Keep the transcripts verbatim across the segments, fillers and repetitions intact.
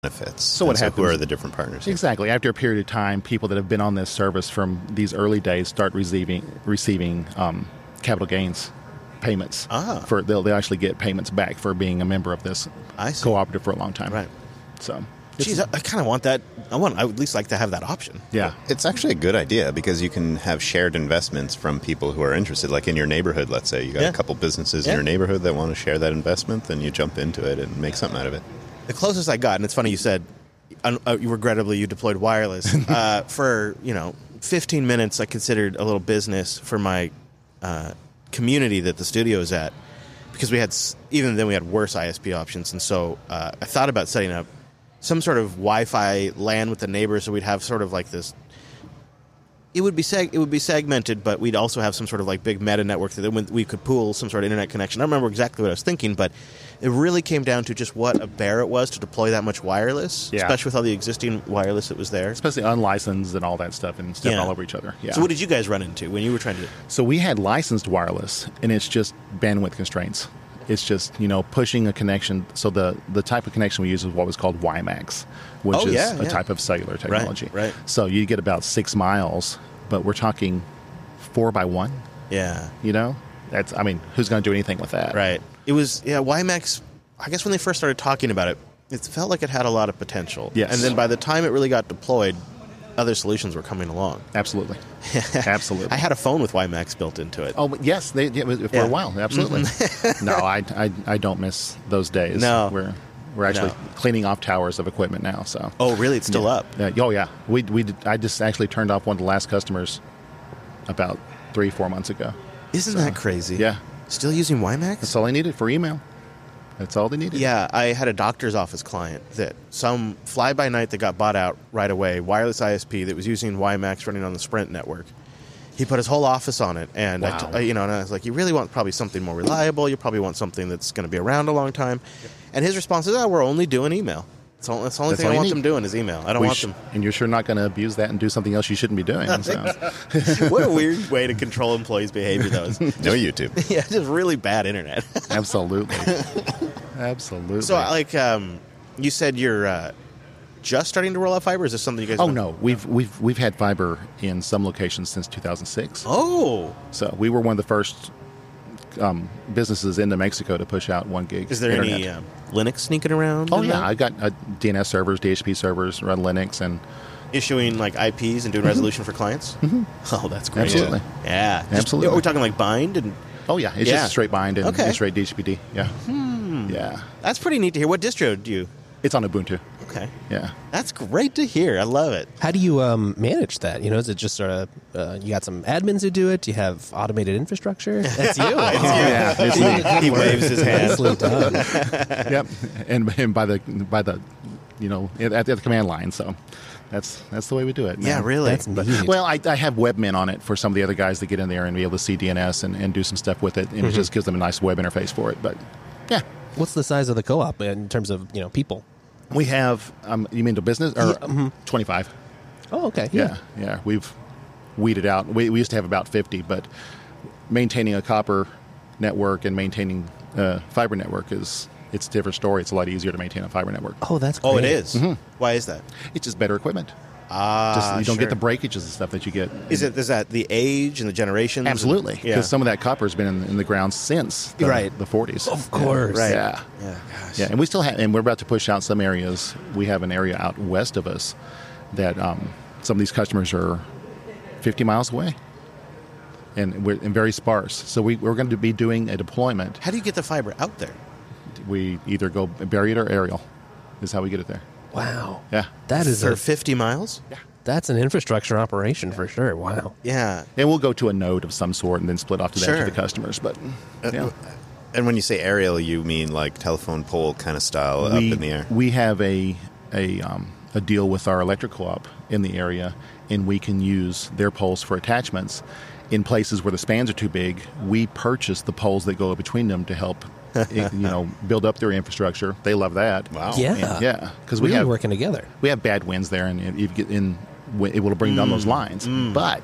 benefits. So what so happens? Who are the different partners? Exactly. After a period of time, people that have been on this service from these early days start receiving receiving um, capital gains payments. Ah. For they'll they actually get payments back for being a member of this I see. cooperative for a long time. Right. So. Geez, I, I kind of want that. I want. I would at least like to have that option. Yeah. It's actually a good idea because you can have shared investments from people who are interested. Like in your neighborhood, let's say you got Yeah. a couple businesses Yeah. in your neighborhood that want to share that investment, then you jump into it and make something out of it. The closest I got, and it's funny you said, un- uh, you regrettably you deployed wireless uh, for you know fifteen minutes. I considered a little business for my uh, community that the studio is at because we had s- even then we had worse I S P options, and so uh, I thought about setting up some sort of Wi-Fi LAN with the neighbors, so we'd have sort of like this. It would be seg- it would be segmented, but we'd also have some sort of like big meta network that then we could pool some sort of internet connection. I don't remember exactly what I was thinking, but it really came down to just what a bear it was to deploy that much wireless, Yeah. especially with all the existing wireless that was there. Especially unlicensed and all that stuff and stepping Yeah. all over each other. Yeah. So what did you guys run into when you were trying to? So we had licensed wireless, and it's just bandwidth constraints. It's just, you know, pushing a connection. So the, the type of connection we use is what was called WiMAX, which Oh, is yeah, a yeah. type of cellular technology. right. So you get about six miles, but we're talking four by one, Yeah, you know? That's, I mean, who's going to do anything with that? right. It was yeah WiMAX. I guess when they first started talking about it, it felt like it had a lot of potential. Yes. And then by the time it really got deployed, other solutions were coming along. Absolutely. Absolutely. I had a phone with WiMAX built into it. Oh, but yes, they, yeah, for Yeah. Mm-hmm. a while, absolutely. no, I, I, I don't miss those days. No. We're, we're actually No. cleaning off towers of equipment now, so. Oh, really? It's still Yeah. up? Yeah. Oh, yeah. We, we did, I just actually turned off one of the last customers about three, four months ago. Isn't that crazy? Yeah. Still using WiMAX? That's all I needed for email. That's all they needed. Yeah, I had a doctor's office client that some fly-by-night that got bought out right away, wireless I S P that was using WiMAX running on the Sprint network. He put his whole office on it, and I t- Wow. I, you know, and I was like, "You really want probably something more reliable. You probably want something that's going to be around a long time." And his response is, "Oh, we're only doing email. That's, all, that's the only That's thing all I you want need. them doing is email. I don't We want sh- them." And you're sure not going to abuse that and do something else you shouldn't be doing. So. What a weird way to control employees' behavior, though. is- No YouTube. yeah, just really bad internet. Absolutely. Absolutely. So, like, um, you said you're uh, just starting to roll out fiber. Is this something you guys? Oh want- no, we've we've we've had fiber in some locations since two thousand six. Oh, So we were one of the first um, businesses into Mexico to push out one gig. is there internet. any um, Linux sneaking around? Oh in yeah, that? I got uh, D N S servers, D H C P servers, run Linux, and issuing like I Ps and doing resolution for clients. Mm-hmm. Oh, that's great. Absolutely. Yeah, Just- Absolutely. Are we talking like bind and? oh yeah, it's Yeah. just a straight bind and Okay. a straight D H C P D. Yeah, yeah, That's pretty neat to hear. What distro do you? it's on Ubuntu. Okay, Yeah. that's great to hear. I love it. How do you um, manage that? You know, is it just sort of uh, you got some admins who do it? Do you have automated infrastructure? That's you. Yeah, it's me. He waves his hand. Nicely done. Yep, and, and by the by the you know at, at the command line. So that's that's the way we do it. Yeah, man. really. That's But, neat. well, I, I have webmen on it for some of the other guys that get in there and be able to see D N S and, and do some stuff with it, and it just gives them a nice web interface for it. But yeah, What's the size of the co-op in terms of you know people? we have. Um, you mean to business or Yeah, mhm. twenty-five? Oh, okay. Yeah, yeah. We've weeded out. We, we used to have about fifty, but maintaining a copper network and maintaining a fiber network is it's a different story. It's a lot easier to maintain a fiber network. Oh, that's great. Oh, it is. Why is that? It's just better equipment. Ah, Just, you don't sure. get the breakages and stuff that you get. Is it is that the age and the generations? Absolutely, because Yeah. some of that copper has been in, in the ground since the, Right. the forties. Of course. Right. Yeah. Yeah. Gosh. Yeah, and we still have, and we're about to push out some areas. We have an area out west of us that um, some of these customers are fifty miles away, and we're and very sparse. So we, we're going to be doing a deployment. How do you get the fiber out there? We either go buried or aerial, is how we get it there. Wow. Yeah, That is For a, fifty miles? yeah. that's an infrastructure operation for sure. Wow. Yeah. And we'll go to a node of some sort and then split off to that Sure. to the customers. But yeah. And when you say aerial, you mean like telephone pole kind of style up we, in the air? We have a a um, a deal with our electric co-op in the area, and we can use their poles for attachments. In places where the spans are too big, we purchase the poles that go between them to help, you know, build up their infrastructure. They love that. Wow. Yeah. And- yeah, because we Really have working together. we have bad winds there, and it, you get in, it will bring down those lines. But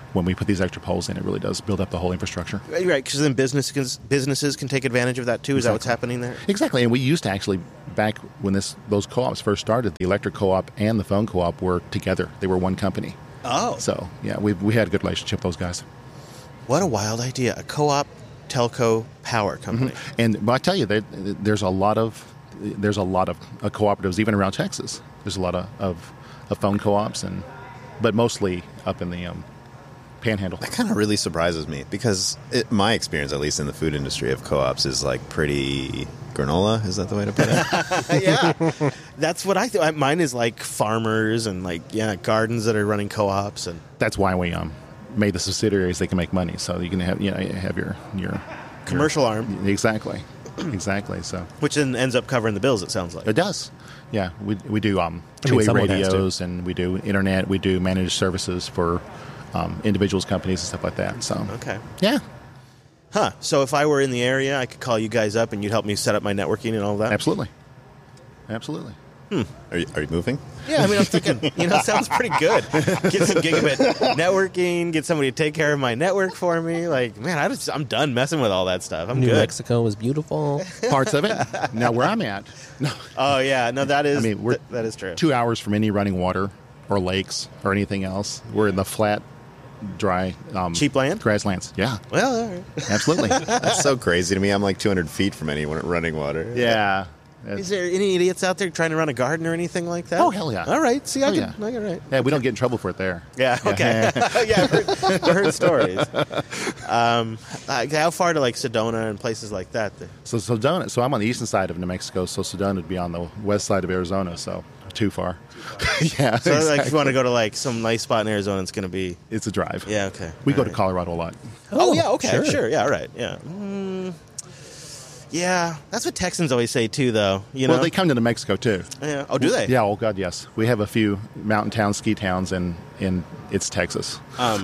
when we put these extra poles in, it really does build up the whole infrastructure. Right, because then business, businesses can take advantage of that too. Is that what's happening there? Exactly, and we used to actually, back when this those co-ops first started, the electric co-op and the phone co-op were together. They were one company. Oh. So, yeah, we we had a good relationship with those guys. What a wild idea. A co-op telco power company. Mm-hmm. And but I tell you, there, there's a lot of there's a lot of uh, cooperatives even around Texas. There's a lot of, of, of phone co-ops, and but mostly up in the um, Panhandle. That kind of really surprises me because it, my experience, at least in the food industry of co-ops, is like pretty granola. Is that the way to put it? Yeah, that's what I thought. Mine is like farmers and like yeah gardens that are running co-ops, and That's why we um made the subsidiaries. They can make money, so you can have you know have your your commercial your, arm, exactly, exactly. So which then ends up covering the bills. It sounds like it does. Yeah, we we do um I mean, two-way someone has to. radios, and we do internet. We do managed services for um, individuals, companies, and stuff like that. So Okay. yeah, Huh. So if I were in the area, I could call you guys up and you'd help me set up my networking and all that? absolutely, absolutely. Are you, are you moving? Yeah, I mean, I'm thinking, you know, sounds pretty good. Get some gigabit networking, get somebody to take care of my network for me. Like, man, I just, I'm done messing with all that stuff. I'm New good. Mexico was beautiful. Parts of it. Now, where I'm at, no, Oh, yeah. No, that is, I mean, we're th- that is true. two hours from any running water or lakes or anything else. We're in the flat, dry, um, Cheap land? grasslands. Yeah, Well, all right. absolutely. That's so crazy to me. I'm like two hundred feet from any running water. yeah. Is there any idiots out there trying to run a garden or anything like that? Oh, hell yeah. All right. See, I Oh, can, yeah. I can, right. Yeah, we don't get in trouble for it there. Yeah, okay. yeah, I've heard, I've heard stories. Um, uh, how far to like Sedona and places like that? So Sedona. So I'm on the eastern side of New Mexico. So Sedona would be on the west side of Arizona. So too far. yeah. So like if exactly. you want to go to like some nice spot in Arizona, it's going to be. It's a drive. Yeah, okay. We All go right. to Colorado a lot. Oh, yeah, okay, sure. sure. yeah, all right, yeah. Mm, yeah, that's what Texans always say too, though. You know, Well, they come to New Mexico too. yeah. Oh, do they? Yeah. Oh God, yes. We have a few mountain towns, ski towns, and in it's Texas. Um,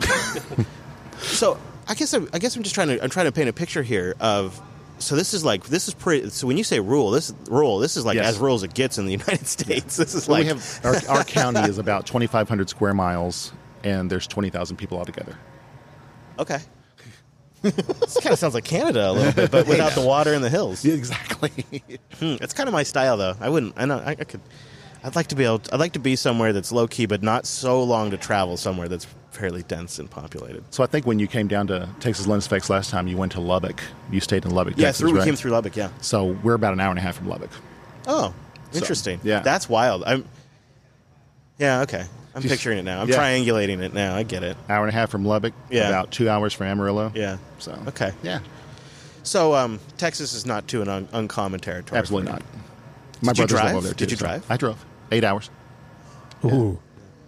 so I guess I'm, I guess I'm just trying to I'm trying to paint a picture here of. So this is like this is pretty. So when you say rural, this rural, this is like Yes. as rural as it gets in the United States. This is Well, like we have our, our county is about twenty-five hundred square miles, and there's twenty thousand people altogether. okay. This kind of sounds like Canada a little bit, but without the water and the hills. Exactly. Hmm, it's kind of my style, though. I wouldn't. I know. I, I could. I'd like to be able. I'd like to be somewhere that's low key, but not so long to travel. Somewhere that's fairly dense and populated. So I think when you came down to Texas Linux Fest last time, you went to Lubbock. You stayed in Lubbock, Yeah, Texas, through we right? came through Lubbock. Yeah. So we're about an hour and a half from Lubbock. Oh, interesting. yeah. that's wild. I'm. Yeah. Okay. I'm Just- picturing it now. I'm yeah. triangulating it now. I get it. Hour and a half from Lubbock. Yeah. About two hours from Amarillo. Yeah. So Okay. Yeah. So, um, Texas is not too an un- uncommon territory. Absolutely for not. you. My Did you brothers live drive? over there too. Did you so drive? I drove eight hours. Ooh.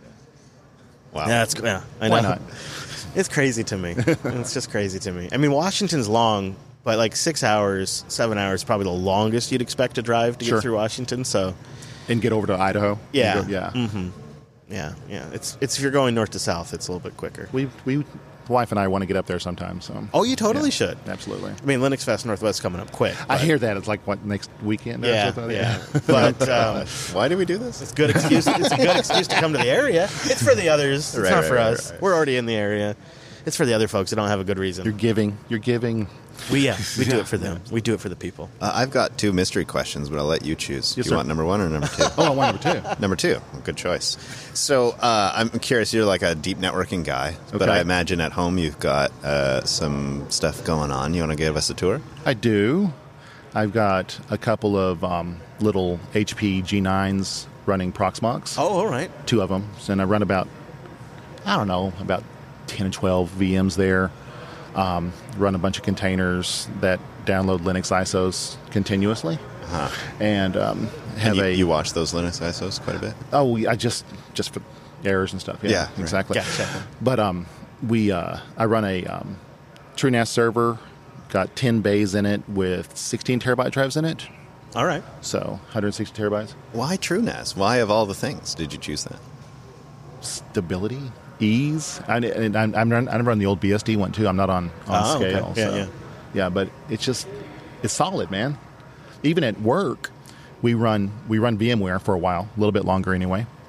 Wow. Yeah, it's yeah. I Why know. not? It's crazy to me. It's just crazy to me. I mean, Washington's long, but like six hours, seven hours, is probably the longest you'd expect to drive to Sure. get through Washington. So, And get over to Idaho. yeah, And go- yeah. hmm yeah, yeah. It's it's if you're going north to south, it's a little bit quicker. We we wife and I want to get up there sometime. So Oh, you totally Yeah, should. Absolutely. I mean, Linux Fest Northwest coming up quick. I but- hear that it's like what next weekend or Yeah, something. yeah. But um, Why do we do this? it's good excuse. It's a good excuse to come to the area. It's for the others. It's Right, not right, for right, us. right. We're already in the area. It's for the other folks that don't have a good You're reason. giving. You're giving. We yeah, we do it for them. We do it for the people. Uh, I've got two mystery questions, but I'll let you choose. Yes, Uh, do you sir. want number one or number two? Oh, I want number two. Number two. Good choice. So uh, I'm curious. You're like a deep networking guy, but Okay. I imagine at home you've got uh, some stuff going on. You want to give us a tour? I do. I've got a couple of um, little H P G nines running Proxmox. Oh, all right. Two of them. And I run about, I don't know, about ten and twelve V Ms there. Um, run a bunch of containers that download Linux I S Os continuously. Uh-huh. And um, have And you, a... you watch those Linux I S Os quite a bit? Oh, we- I just just for errors and stuff. Yeah, Yeah, right. exactly. Gotcha. But um, we uh, I run a um, TrueNAS server, got ten bays in it with sixteen terabyte drives in it, All right. so one hundred sixty terabytes. Why TrueNAS? Why of all the things did you choose that? Stability, ease. I, and I'm, I'm run, I run the old B S D one too. I'm not on on Oh, okay. scale. Yeah, so, yeah. yeah. But it's just it's solid, man. Even at work, we run we run VMware for a while, a little bit longer anyway.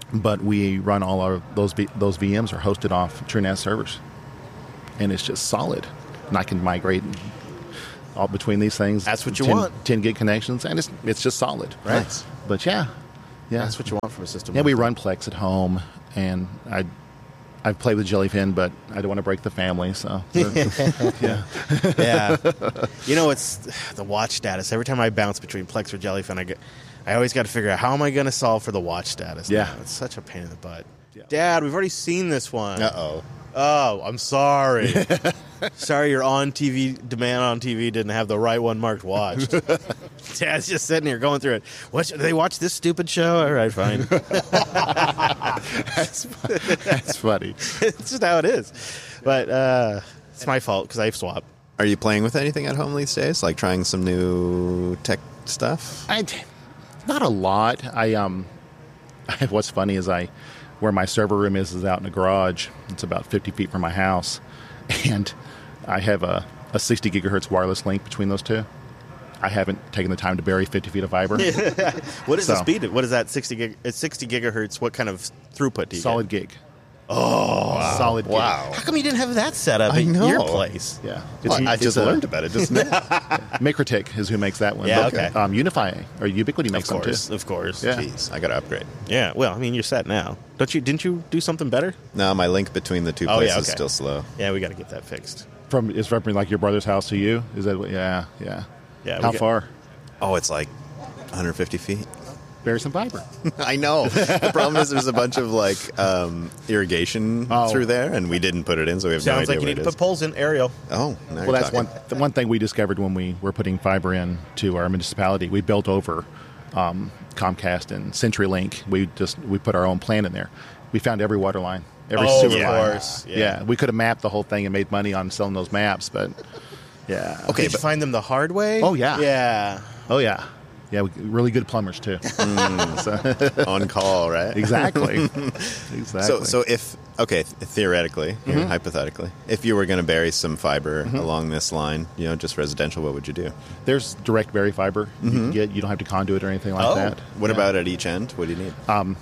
but we run all our those v, those V Ms are hosted off TrueNAS servers, and it's just solid. And I can migrate all between these things. That's what you ten, want. ten gig connections, and it's it's just solid, right? Nice. But yeah, yeah, That's what you want from a system. yeah. like We that. run Plex at home, and I. I've played with Jellyfin, but I don't want to break the family, so yeah. Yeah. You know, it's the watch status. Every time I bounce between Plex or Jellyfin, I get, I always got to figure out how am I going to solve for the watch status. Yeah. now. It's such a pain in the butt. Yeah. Dad, we've already seen this one. Uh-oh. Oh, I'm sorry. Sorry, your on T V demand on T V didn't have the right one marked watched. Dad's just sitting here going through it. What, do they watch this stupid show? All right, fine. that's, that's funny. It's just how it is. But uh, it's my fault because I swap. Are you playing with anything at home these days? Like trying some new tech stuff? I, not a lot. I um, what's funny is I, where my server room is is out in the garage. It's about fifty feet from my house, and I have a, a sixty gigahertz wireless link between those two. I haven't taken the time to bury fifty feet of fiber. What is So- the speed? What is that? Sixty gig? It's sixty gigahertz. What kind of throughput do you Solid get? gig. Oh, solid gig. Wow. How come you didn't have that set up I at know. your place? Yeah, Well, I it's just a- learned about it just now. Mikrotik is who makes that one. Yeah, But, okay. Um, Unify or Ubiquity Of makes them course, too. of course. Yeah. Jeez, I got to upgrade. Yeah. Well, I mean, you're set now. Don't you? Didn't you do something better? No, my link between the two Oh, places yeah, is okay. still slow. Yeah, we got to get that fixed. From is from like your brother's house to you? Is that what? Yeah, yeah. Yeah, we How get- far? Oh, it's like one hundred fifty feet. Bury some fiber. I know. The problem is there's a bunch of like um, irrigation Oh. through there, and we didn't put it in, so we have no Sounds idea like you what need it to is. put poles in aerial. Oh, now Well, you're that's talking. one the one thing we discovered when we were putting fiber in to our municipality. We built over um, Comcast and CenturyLink. We just we put our own plan in there. We found every water line, every Oh, sewer of line. course. Yeah. Yeah. we could have mapped the whole thing and made money on selling those maps, but yeah. Okay, Did you but find them the hard way? Oh, yeah. Yeah. Oh yeah, yeah. We, really good plumbers too. on call, right? Exactly. exactly. So, so if okay, th- theoretically, you know, hypothetically, if you were going to bury some fiber along this line, you know, just residential, what would you do? there's direct bury fiber you can get. You don't have to conduit or anything like Oh. that. What Yeah. about at each end? What do you need?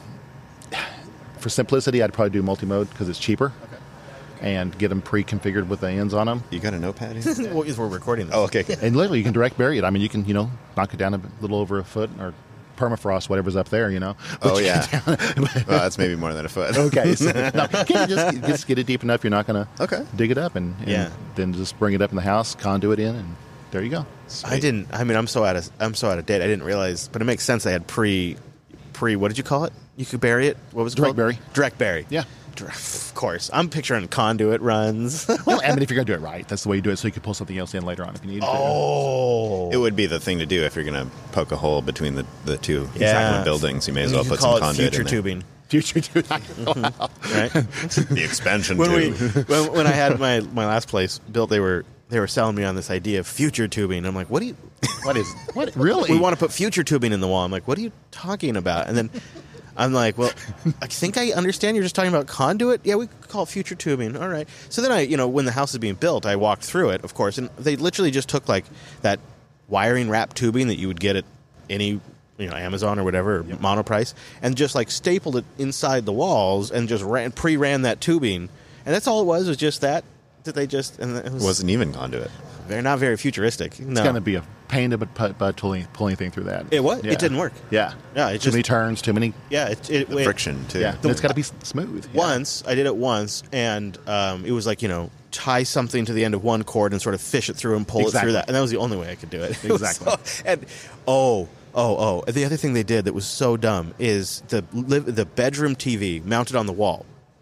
For simplicity, I'd probably do multi-mode because it's cheaper, and get them pre-configured with the ends on them. You got a notepad here? Well, we're recording this. Oh, okay. And literally, you can direct bury it. I mean, you can, you know, knock it down a little over a foot or permafrost, whatever's up there, you know. But Oh you yeah. can- Well, that's maybe more than a foot. okay. So, no, can you just, just get it deep enough you're not going to Okay. dig it up, and, and Yeah. then just bring it up in the house, conduit in, and there you go. I didn't. I mean, I'm so out of. I'm so out of date. I didn't realize, but it makes sense. They had pre, pre. What did you call it? You could bury it. What was it Direct called? bury. Direct bury. Yeah. Dir- Of course. I'm picturing conduit runs. Well, I mean, if you're going to do it right, that's the way you do it, so you can pull something else in later on if you need to. oh. It would be the thing to do if you're going to poke a hole between the, the two Yeah. buildings. You may as You well could put call some it conduit future in there. tubing, Future dude. right? The expansion when we tube. when, when I had my, my last place built, they were they were selling me on this idea of future tubing. I'm like, what do you? What is what really? We want to put future tubing in the wall. I'm like, what are you talking about? And then I'm like, well, I think I understand. You're just talking about conduit. Yeah, we call it future tubing. All right. So then I, you know, when the house is being built, I walked through it, of course, and they literally just took like that wiring wrap tubing that you would get at any, you know, Amazon or whatever, or Monoprice, and just like stapled it inside the walls and just ran, pre-ran that tubing, and that's all it was. Was just that. That they just and it was Wasn't even conduit. they're not very futuristic. No. It's going to be a pain to put, but pulling pulling anything through that. It what? Yeah. It didn't work. Yeah. Yeah, it too just- many turns, too many. Yeah, it, it, The it- friction, too. Yeah, and it's got to be s- smooth. Yeah. Once I did it once, and um, it was like, you know, tie something to the end of one cord and sort of fish it through and pull it Exactly. through that, and that was the only way I could do it. It was Exactly. so- and oh, oh, oh, and the other thing they did that was so dumb is the liv- the bedroom T V mounted on the wall.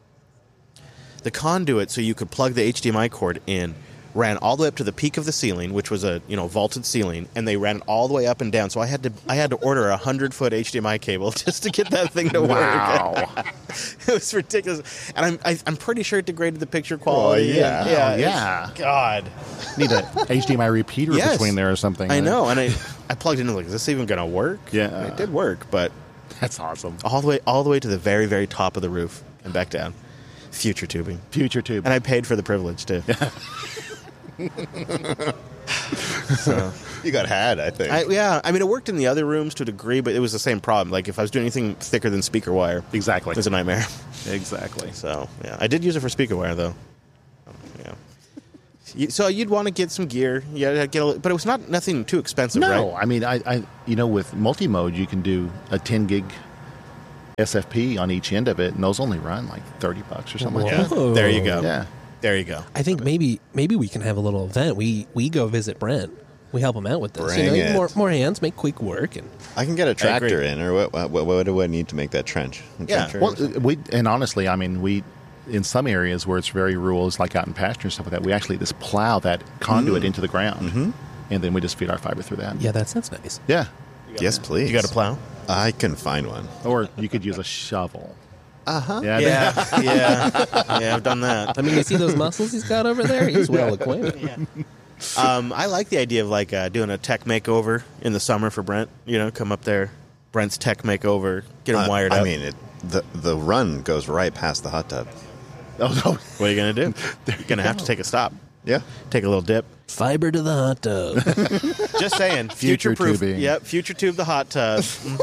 The conduit, so you could plug the H D M I cord in, ran all the way up to the peak of the ceiling, which was a you know vaulted ceiling, and they ran it all the way up and down. So I had to I had to order a hundred foot H D M I cable just to get that thing to Wow. work. It was ridiculous, and I'm I, I'm pretty sure it degraded the picture quality. yeah. and- yeah, Oh, it's- yeah. God, Need a H D M I repeater Yes. between there or something. I know, and I I plugged in and like, is this even going to work? Yeah. And it did work, but That's awesome. all the way all the way to the very very top of the roof and back down. Future tubing, Future tube. and I paid for the privilege too. So You got had, I think. I, yeah, I mean, it worked in the other rooms to a degree, but it was the same problem. Like if I was doing anything thicker than speaker wire, Exactly. it was a nightmare. Exactly. So yeah, I did use it for speaker wire though. Yeah. You- So you'd want to get some gear, yeah, get a, but it was not nothing too expensive, No, right? I mean, I, I, you know, with multi-mode, you can do a ten gig S F P on each end of it, and those only run like thirty bucks or something like Yeah. that. Whoa. There you go. Yeah. There you go. I think maybe maybe we can have a little event. We we go visit Brent. We help him out with this. Bring you know, it. more more hands make quick work, and I can get a tractor agree. in, or what, what, what, what do I need to make that trench? A Yeah. trencher or Well, something? we and honestly, I mean, we in some areas where it's very rural, it's like out in pasture and stuff like that. We actually just plow that conduit into the ground, mm-hmm. and then we just feed our fiber through that. yeah, that sounds nice. Yeah. Yes, please. You got a plow? I can find one. Or you could use a shovel. Uh huh. Yeah. Yeah, yeah, yeah. I've done that. I mean, you see those muscles he's got over there? He's well acquainted. Um, I like the idea of like uh, doing a tech makeover in the summer for Brent. You know, come up there, Brent's tech makeover, get him Uh, wired I up. mean, it, the the run goes right past the hot tub. Oh, no. what are you gonna do? You're gonna have to take a stop, Yeah. take a little dip. Fiber to the hot tub. Just saying, Future future proof. tubing. Yep, future tube the hot tub.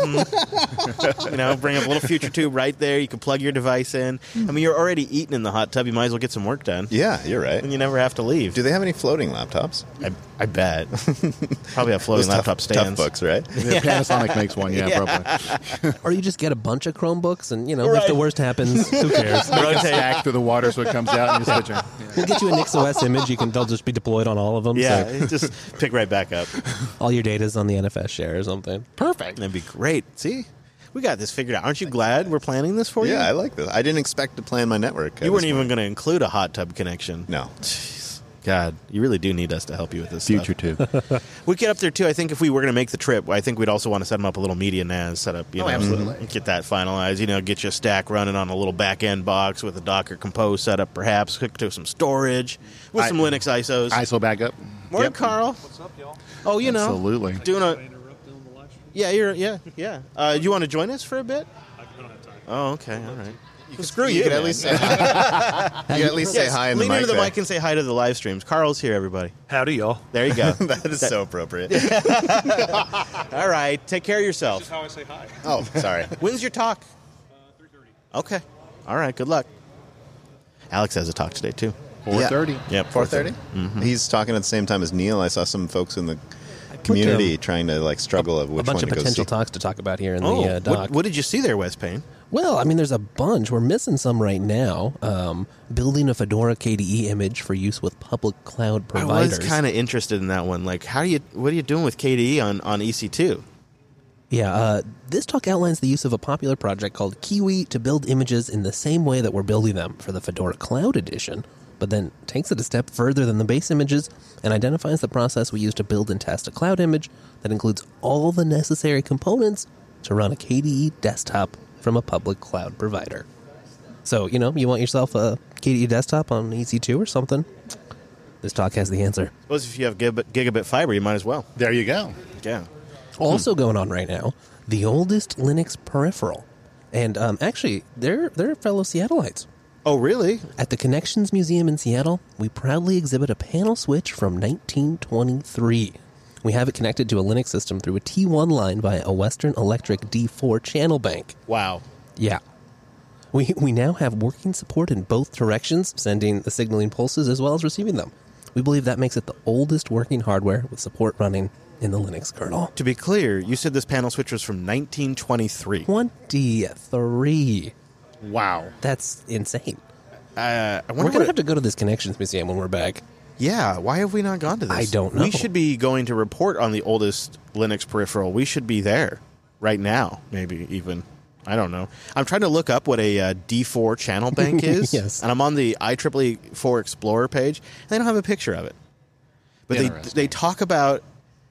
hmm you know, bring up a little future tube right there. You can plug your device in. I mean, you're already eating in the hot tub. You might as well get some work done, Yeah, you're right. and you never have to leave. Do they have any floating laptops? I, I bet. Probably have floating Those laptop tough, stands. tough books, right? Yeah, Panasonic makes one, yeah, Yeah. probably. Or you just get a bunch of Chromebooks, and, you know, if Right. the worst happens, who cares? Rotate stack through the water so it comes out and you switch it. We'll get you a NixOS image. You can, they'll just be deployed on all of them. Yeah, So just pick right back up. all your data's on the N F S share or something. Perfect. That'd be great. See, we got this figured out. Aren't you glad we're planning this for you? Yeah, I like this. I didn't expect to plan my network. at You weren't this even point. going to include a hot tub connection. No. Jeez. God, you really do need us to help you with this Future stuff. too. We'd get up there, too. I think if we were going to make the trip, I think we'd also want to set them up a little media N A S setup. You Oh, know, absolutely. Get that finalized. You know, get your stack running on a little back-end box with a Docker Compose setup, perhaps, hooked to some storage with I- some Linux I S Os. I S O backup. Morning, Yep. Carl. What's up, y'all? Oh, you know. Absolutely. Doing a... Interrupt on the live stream? Yeah, you're... Yeah, yeah. Uh, you want to join us for a bit? I don't have time. Oh, okay. All right. Well, screw you, You could man. at least say hi. You could at least say Yes, hi in the lean mic. into the there. mic and say hi to the live streams. Carl's here, everybody. Howdy, y'all. There you go. That is so appropriate. All right. Take care of This yourself. is how I say hi. Oh, sorry. When's your talk? Uh, three thirty. Okay. All right. Good luck. Alex has a talk today, too. four thirty. Yep. four thirty? Mm-hmm. He's talking at the same time as Neil. I saw some folks in the community trying to like struggle of A which bunch one of to go potential see. talks to talk about here in Oh, the uh, doc. what, what did you see there, Wes Payne? Well, I mean, there's a bunch. We're missing some right now. Um, building a Fedora K D E image for use with public cloud providers. I was kind of interested in that one. Like, how do you? What are you doing with K D E on, on E C two? Yeah, uh, this talk outlines the use of a popular project called Kiwi to build images in the same way that we're building them for the Fedora Cloud Edition, but then takes it a step further than the base images and identifies the process we use to build and test a cloud image that includes all the necessary components to run a K D E desktop from a public cloud provider. So, you know, you want yourself a K D E desktop on E C two or something? This talk has the answer. Suppose if you have gigabit, gigabit fiber, you might as well. There you go. Yeah. Also going on right now, the oldest Linux peripheral. And um, actually, they're, they're fellow Seattleites. Oh, really? At the Connections Museum in Seattle, we proudly exhibit a panel switch from nineteen twenty-three. We have it connected to a Linux system through a T one line via a Western Electric D four channel bank. Wow. Yeah. We, we now have working support in both directions, sending the signaling pulses as well as receiving them. We believe that makes it the oldest working hardware with support running in the Linux kernel. To be clear, you said this panel switch was from nineteen twenty-three. twenty-three. Wow. That's insane. Uh, I We're wonder going to what have to go to this Connections Museum when we're back. Yeah, why have we not gone to this? I don't know. We should be going to report on the oldest Linux peripheral. We should be there right now, maybe even. I don't know. I'm trying to look up what a uh, D four channel bank is. Yes. And I'm on the I triple E four Explorer page, and they don't have a picture of it. But they Interesting. they talk about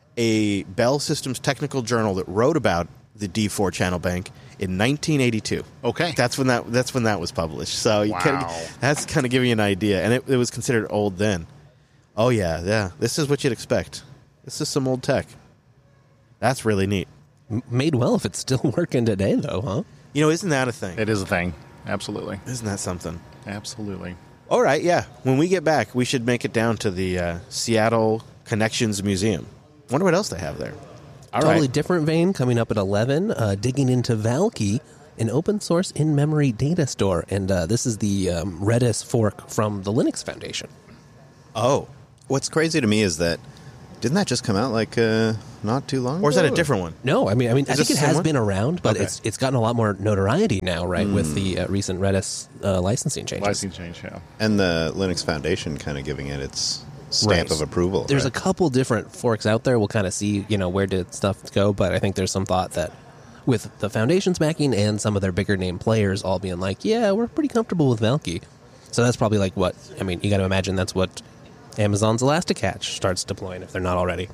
a Bell Systems technical journal that wrote about the D four channel bank in nineteen eighty-two. Okay. That's when that that's when that was published. So you Wow. kinda, that's kind of giving you an idea, and it, it was considered old then. Oh yeah, yeah. This is what you'd expect. This is some old tech. That's really neat. M- Made well if it's still working today, though, huh? You know, isn't that a thing? It is a thing. Absolutely. Isn't that something? Absolutely. All right, yeah. When we get back, we should make it down to the uh, Seattle Connections Museum. Wonder what else they have there. All Totally right. different vein coming up at eleven, uh, digging into Valkey, an open source in-memory data store. And uh, this is the um, Redis fork from the Linux Foundation. Oh. What's crazy to me is that didn't that just come out like uh, not too long ago? Or is that a different one? No, I mean, I mean, I Is think this it the same has one? been around, but Okay. it's it's gotten a lot more notoriety now, right, with the uh, recent Redis uh, licensing changes. Licensing change, yeah. And the Linux Foundation kind of giving it its stamp Right. of approval. There's right? a couple different forks out there. We'll kind of see, you know, where did stuff go, but I think there's some thought that with the Foundation's backing and some of their bigger name players all being like, yeah, we're pretty comfortable with Valkey. So that's probably like what, I mean, you got to imagine that's what Amazon's Elasticatch starts deploying if they're not already.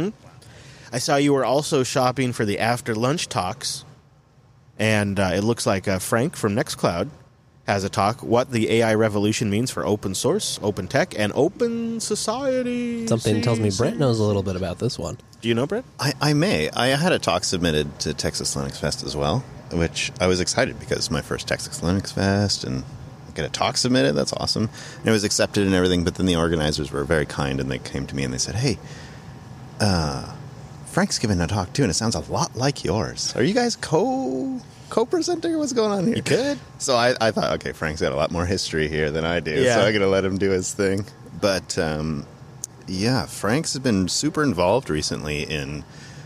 I saw you were also shopping for the after lunch talks, and uh, it looks like uh, Frank from Nextcloud has a talk. What the A I revolution means for open source, open tech, and open society. Something tells me See, Brett see. knows a little bit about this one. Do you know Brett? I, I may. I had a talk submitted to Texas Linux Fest as well, which I was excited because it's my first Texas Linux Fest and get a talk submitted. That's awesome. And it was accepted and everything, but then the organizers were very kind and they came to me and they said, hey, uh, Frank's giving a talk too, and it sounds a lot like yours. Are you guys co co-presenting or what's going on here? You could. So I, I thought, okay, Frank's got a lot more history here than I do, Yeah. so I'm going to let him do his thing. But, um, yeah, Frank's has been super involved recently in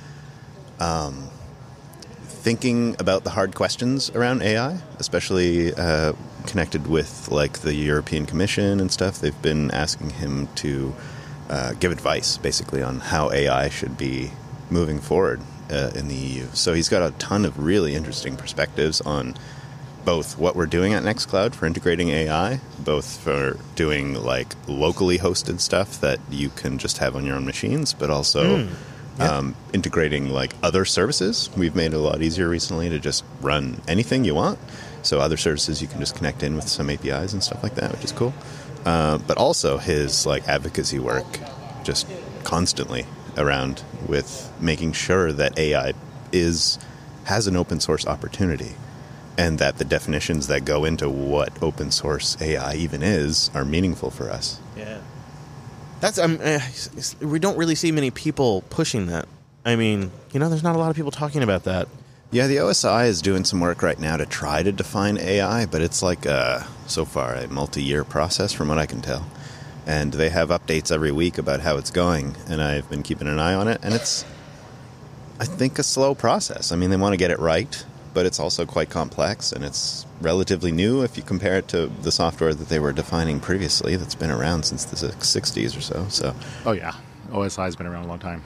um, thinking about the hard questions around A I, especially uh, connected with, like, the European Commission and stuff. They've been asking him to uh, give advice, basically, on how A I should be moving forward uh, in the E U. So he's got a ton of really interesting perspectives on both what we're doing at Nextcloud for integrating A I, both for doing like locally hosted stuff that you can just have on your own machines, but also um, integrating like other services. We've made it a lot easier recently to just run anything you want. So other services you can just connect in with some A P Is and stuff like that, which is cool. Uh, but also his like advocacy work, just constantly around with making sure that A I is has an open source opportunity, and that the definitions that go into what open source A I even is are meaningful for us. Yeah. That's um, uh, we don't really see many people pushing that. I mean, you know, there's not a lot of people talking about that. Yeah, the O S I is doing some work right now to try to define A I, but it's like a, so far a multi-year process from what I can tell. And they have updates every week about how it's going, and I've been keeping an eye on it, and it's, I think, a slow process. I mean, they want to get it right, but it's also quite complex, and it's relatively new if you compare it to the software that they were defining previously that's been around since the sixties or so. So, Oh, yeah. O S I has been around a long time.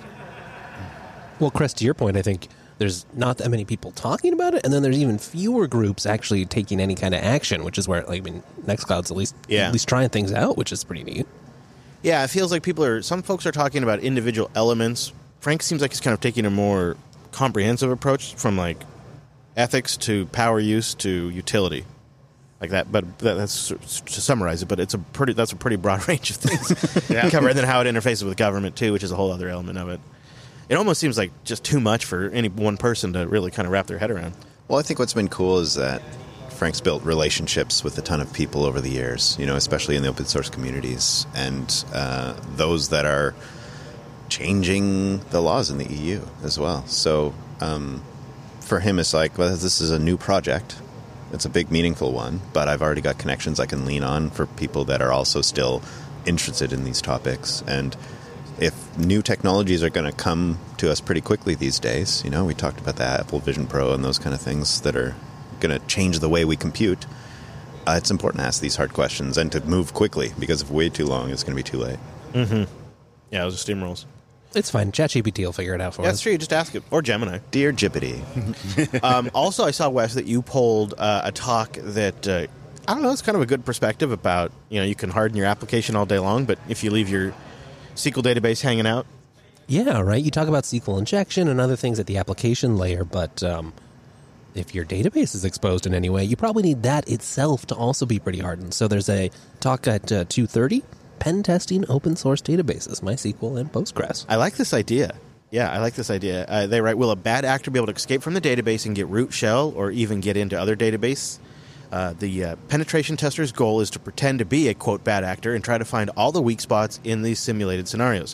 Well, Chris, to your point, I think there's not that many people talking about it, and then there's even fewer groups actually taking any kind of action, which is where, like, I mean, Nextcloud's at least Yeah. at least trying things out, which is pretty neat. Yeah, it feels like people are. Some folks are talking about individual elements. Frank seems like he's kind of taking a more comprehensive approach, from like ethics to power use to utility, like that. But that, that's to summarize it. But it's a pretty. That's a pretty broad range of things Yeah. covered. And then how it interfaces with government too, which is a whole other element of it. It almost seems like just too much for any one person to really kind of wrap their head around. well, I think what's been cool is that Frank's built relationships with a ton of people over the years, you know, especially in the open source communities, and uh, those that are changing the laws in the E U as well. So um, for him, it's like, well, this is a new project. It's a big, meaningful one, but I've already got connections I can lean on for people that are also still interested in these topics. And if new technologies are going to come to us pretty quickly these days, you know, we talked about the Apple Vision Pro and those kind of things that are going to change the way we compute, uh, it's important to ask these hard questions and to move quickly, because if way too long, it's going to be too late. Yeah, those are steamrolls. It's fine. ChatGPT will figure it out for Yeah, us. that's true. You just ask it, or Gemini. Dear Jibbity. um, also, I saw, Wes, that you pulled uh, a talk that uh, I don't know. It's kind of a good perspective about, you know, you can harden your application all day long, but if you leave your S Q L database hanging out, Yeah, right. You talk about S Q L injection and other things at the application layer, but um, if your database is exposed in any way, you probably need that itself to also be pretty hardened. So there's a talk at uh, two thirty, pen testing open source databases, MySQL and Postgres. I like this idea. Yeah, I like this idea. Uh, they write, will a bad actor be able to escape from the database and get root shell or even get into other database? Uh, the uh, penetration tester's goal is to pretend to be a, quote, bad actor and try to find all the weak spots in these simulated scenarios.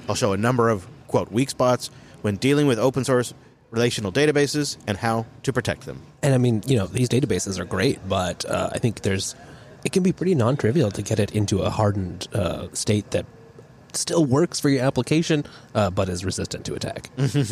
I'll show a number of, quote, weak spots when dealing with open source relational databases and how to protect them. And I mean, you know, these databases are great, but uh, I think there's it can be pretty non-trivial to get it into a hardened uh, state that still works for your application, uh, but is resistant to attack.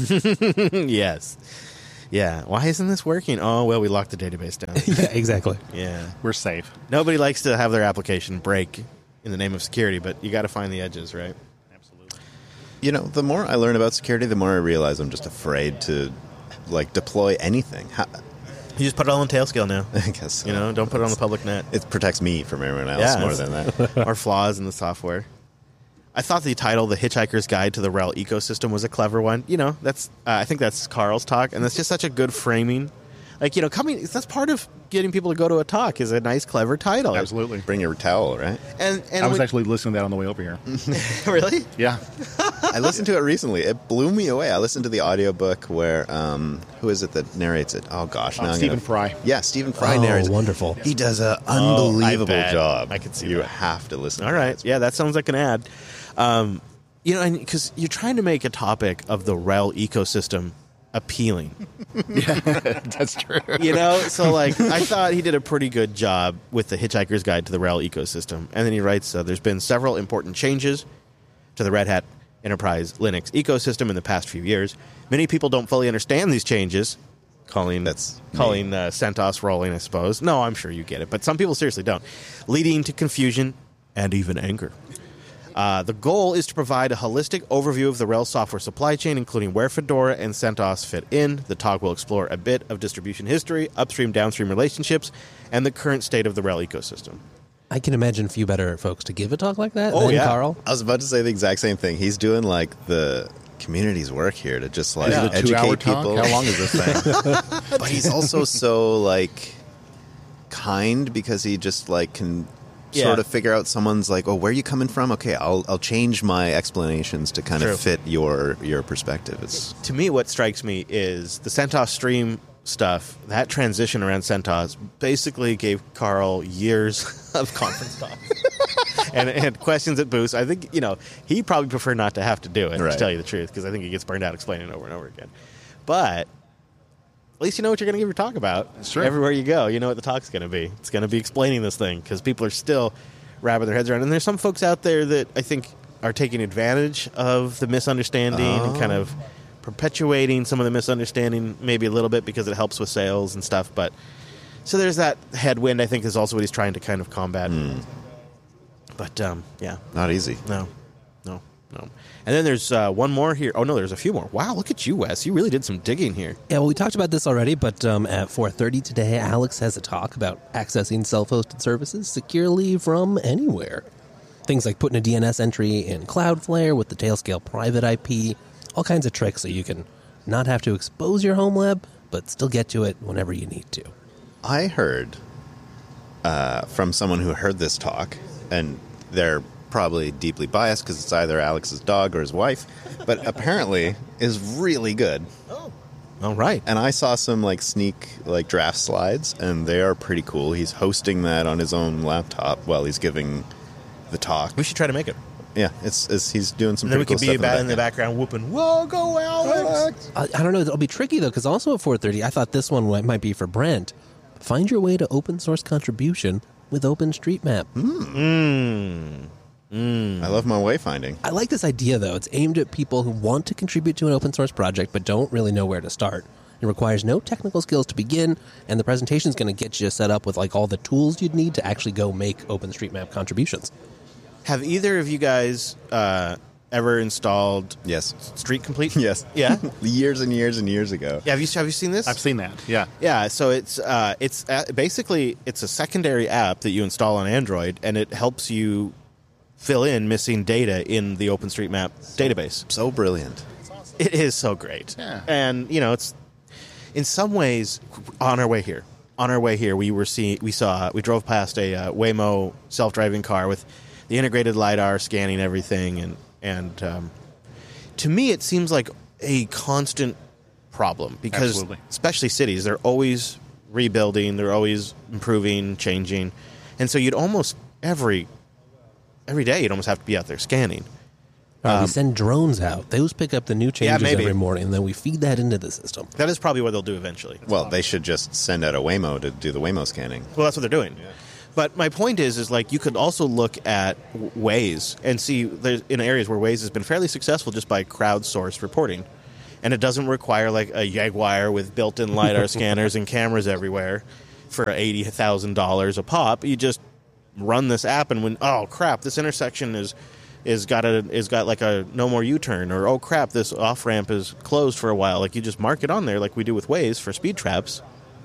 Yes. Yeah. Why isn't this working? Oh, well, we locked the database down. Yeah, exactly. Yeah. We're safe. Nobody likes to have their application break in the name of security, but you got to find the edges, right? Absolutely. You know, the more I learn about security, the more I realize I'm just afraid to, like, deploy anything. How, You just put it all in Tailscale now. I guess so. You know, don't put it on the public net. It protects me from everyone else Yeah, more it's- than that. Or flaws in the software. I thought the title, "The Hitchhiker's Guide to the RHEL Ecosystem," was a clever one. You know, that's uh, I think that's Carl's talk, and that's just such a good framing. Like, you know, coming that's part of getting people to go to a talk is a nice, clever title. Absolutely. Bring your towel, right? And and I was when- actually listening to that on the way over here. really. Yeah. I listened to it recently. It blew me away. I listened to the audiobook where, um, who is it that narrates it? Oh, gosh. Uh, now I'm Stephen gonna- Fry. Yeah, Stephen Fry Oh, narrates it. wonderful. He does an Oh, unbelievable I bet. job. I could see You that. have to listen All to right. it. Yeah, that sounds like an ad. Um, you know, and because you're trying to make a topic of the RHEL ecosystem appealing. That's true. You know, so like I thought he did a pretty good job with the Hitchhiker's Guide to the RHEL ecosystem, and then he writes, uh, "There's been several important changes to the Red Hat Enterprise Linux ecosystem in the past few years. Many people don't fully understand these changes." Calling That's calling uh, CentOS rolling, I suppose. No, I'm sure you get it, but some people seriously don't, leading to confusion and even anger. Uh, the goal is to provide a holistic overview of the RHEL software supply chain, including where Fedora and CentOS fit in. The talk will explore a bit of distribution history, upstream-downstream relationships, and the current state of the RHEL ecosystem. I can imagine a few better folks to give a talk like that Oh, than yeah. Carl. I was about to say the exact same thing. He's doing like the community's work here to just like Is it a educate two-hour talk? people. How long is this thing? But he's also so like kind because he just like can Yeah. sort of figure out someone's like, oh, where are you coming from? Okay, I'll I'll change my explanations to kind True. of fit your your perspective. It's To me, what strikes me is the CentOS stream stuff, that transition around CentOS basically gave Carl years of conference talks and, and questions at booths. I think, you know, he probably prefer not to have to do it, to Right. tell you the truth, because I think he gets burned out explaining it over and over again. But at least you know what you're going to give your talk about. That's true. Everywhere you go, you know what the talk's going to be. It's going to be explaining this thing, because people are still wrapping their heads around. And there's some folks out there that I think are taking advantage of the misunderstanding and kind of perpetuating some of the misunderstanding maybe a little bit because it helps with sales and stuff. But so there's that headwind, I think, is also what he's trying to kind of combat. But um, yeah, not easy. no, no, no. And then there's uh, one more here. Oh no, there's a few more. Wow, look at you, Wes. You really did some digging here. Yeah, well, we talked about this already, but um, at four thirty today, Alex has a talk about accessing self-hosted services securely from anywhere. Things like putting a D N S entry in Cloudflare with the Tailscale private I P, all kinds of tricks so you can not have to expose your home lab, but still get to it whenever you need to. I heard uh, from someone who heard this talk, and they're probably deeply biased because it's either Alex's dog or his wife, but apparently is really good. All right. And I saw some like sneak like draft slides, and they are pretty cool. He's hosting that on his own laptop while he's giving the talk. We should try to make it. Yeah, it's, it's he's doing some And then we pretty could cool be stuff ba- in the background. background whooping, "Whoa, go Alex!" I, I don't know, it'll be tricky though, because also at four thirty, I thought this one might might be for Brent. Find your way to open source contribution with OpenStreetMap. I love my wayfinding. I like this idea, though. It's aimed at people who want to contribute to an open source project but don't really know where to start. It requires no technical skills to begin, and the presentation is going to get you set up with like all the tools you'd need to actually go make OpenStreetMap contributions. Have either of you guys uh, ever installed Yes. Street Complete? Yes. Yeah. years and years and years ago. Yeah, have you have you seen this? I've seen that. Yeah. Yeah, so it's uh, it's uh, basically it's a secondary app that you install on Android, and it helps you fill in missing data in the OpenStreetMap database. So brilliant. It is so great. Yeah. And, you know, it's in some ways on our way here. On our way here, we were seeing, we saw, we drove past a uh, Waymo self-driving car with the integrated LiDAR scanning everything. And, and um, to me, it seems like a constant problem because, Absolutely. especially cities, they're always rebuilding, they're always improving, changing. And so you'd almost, every, every day, you'd almost have to be out there scanning. Uh, we send drones out. Those pick up the new changes maybe. every morning, and then we feed that into the system. That is probably what they'll do eventually. Well, they should just send out a Waymo to do the Waymo scanning. Well, that's what they're doing. But my point is, is like you could also look at Waze and see there's in areas where Waze has been fairly successful just by crowdsourced reporting, and it doesn't require like a Jaguar with built-in lidar scanners and cameras everywhere for eighty thousand dollars a pop. You just run this app, and when oh crap, this intersection is is got a is got like a no more U-turn, or oh crap, this off ramp is closed for a while. Like you just mark it on there, like we do with Waze for speed traps.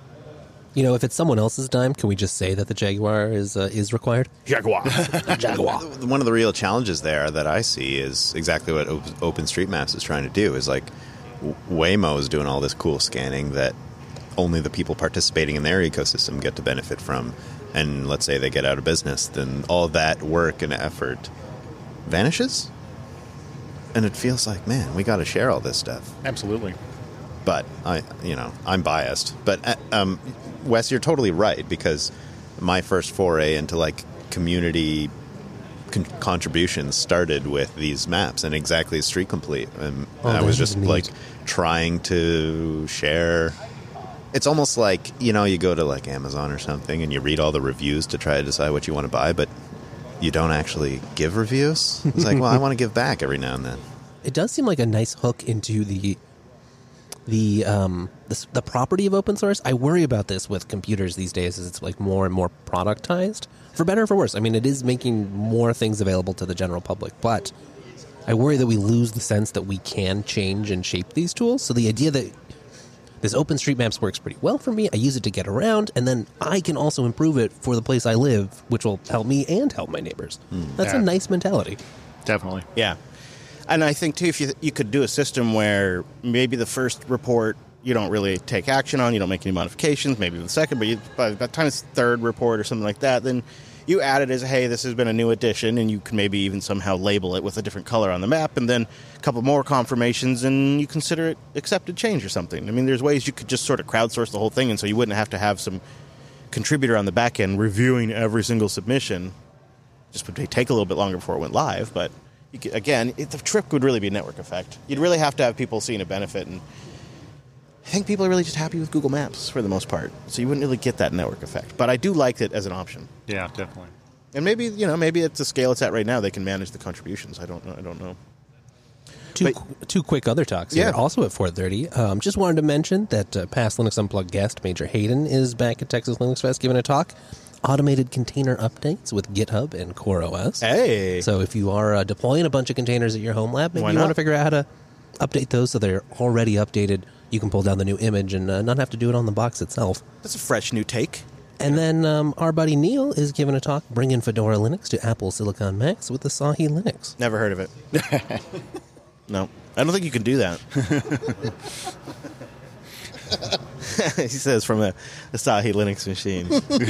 You know, if it's someone else's dime, can we just say that the Jaguar is uh, is required? Jaguar. Jaguar. One of the real challenges there that I see is exactly what Op- OpenStreetMaps is trying to do. Is like Waymo is doing all this cool scanning that only the people participating in their ecosystem get to benefit from. And let's say they get out of business, then all that work and effort vanishes. And it feels like, man, we got to share all this stuff. Absolutely. But I, you know, I'm biased. But uh, um, Wes, you're totally right, because my first foray into like community con- contributions started with these maps and exactly as Street Complete. And Oh, I that was is just neat. like trying to share. It's almost like, you know, you go to like Amazon or something and you read all the reviews to try to decide what you want to buy, but you don't actually give reviews. It's like, well, I want to give back every now and then. It does seem like a nice hook into the the um the, the property of open source. I worry about this with computers these days, as it's like more and more productized, for better or for worse. I mean, it is making more things available to the general public, but I worry that we lose the sense that we can change and shape these tools. So the idea that this OpenStreetMaps works pretty well for me, I use it to get around, and then I can also improve it for the place I live, which will help me and help my neighbors. That's Yeah. a nice mentality. Definitely. Yeah. And I think, too, if you, you could do a system where maybe the first report you don't really take action on, you don't make any modifications, maybe the second, but you, by the time it's third report or something like that, then you add it as, hey, this has been a new addition, and you can maybe even somehow label it with a different color on the map, and then a couple more confirmations, and you consider it accepted change or something. I mean, there's ways you could just sort of crowdsource the whole thing, and so you wouldn't have to have some contributor on the back end reviewing every single submission. Just would take a little bit longer before it went live, but you could, again, it, the trick would really be a network effect. You'd really have to have people seeing a benefit, and I think people are really just happy with Google Maps for the most part, so you wouldn't really get that network effect. But I do like it as an option. Yeah, definitely. And maybe, you know, maybe at the scale it's at right now, they can manage the contributions. I don't know. I don't know. Two, But- qu- two quick other talks Yeah. here. Also at four thirty, um, just wanted to mention that uh, past Linux Unplugged guest Major Hayden is back at Texas Linux Fest giving a talk. Automated container updates with GitHub and CoreOS. Hey. So if you are uh, deploying a bunch of containers at your home lab, maybe Why you not? want to figure out how to update those so they're already updated. You can pull down the new image and uh, not have to do it on the box itself. That's a fresh new take. And then um, our buddy Neil is giving a talk bringing Fedora Linux to Apple Silicon Macs with the Sahi Linux. Never heard of it. No. I don't think you can do that. He says from a Asahi Linux machine.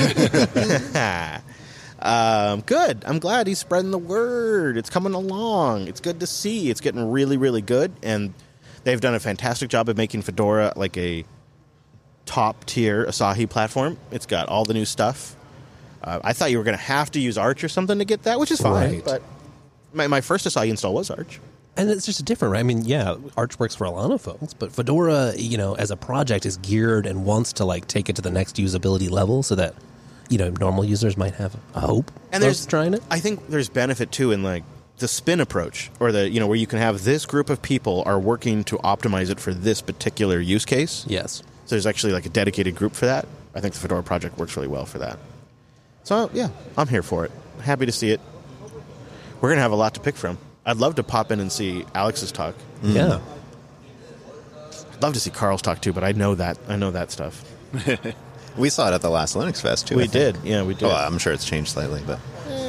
um, good. I'm glad he's spreading the word. It's coming along. It's good to see. It's getting really, really good. And they've done a fantastic job of making Fedora like a top-tier Asahi platform. It's got all the new stuff. Uh, I thought you were going to have to use Arch or something to get that, which is fine. Right. But my, my first Asahi install was Arch. And it's just different, right? I mean, yeah, Arch works for a lot of folks, but Fedora, you know, as a project is geared and wants to, like, take it to the next usability level so that, you know, normal users might have a hope And of there's trying it. I think there's benefit too in like the spin approach, or the you know where you can have this group of people are working to optimize it for this particular use case. Yes. So there's actually like a dedicated group for that. I think the Fedora project works really well for that. So yeah, I'm here for it. Happy to see it. We're gonna have a lot to pick from. I'd love to pop in and see Alex's talk. Yeah. I'd love to see Carl's talk too, but I know that I know that stuff. We saw it at the last Linux Fest, too. We I think. did, yeah, we did. Oh, I'm sure it's changed slightly, but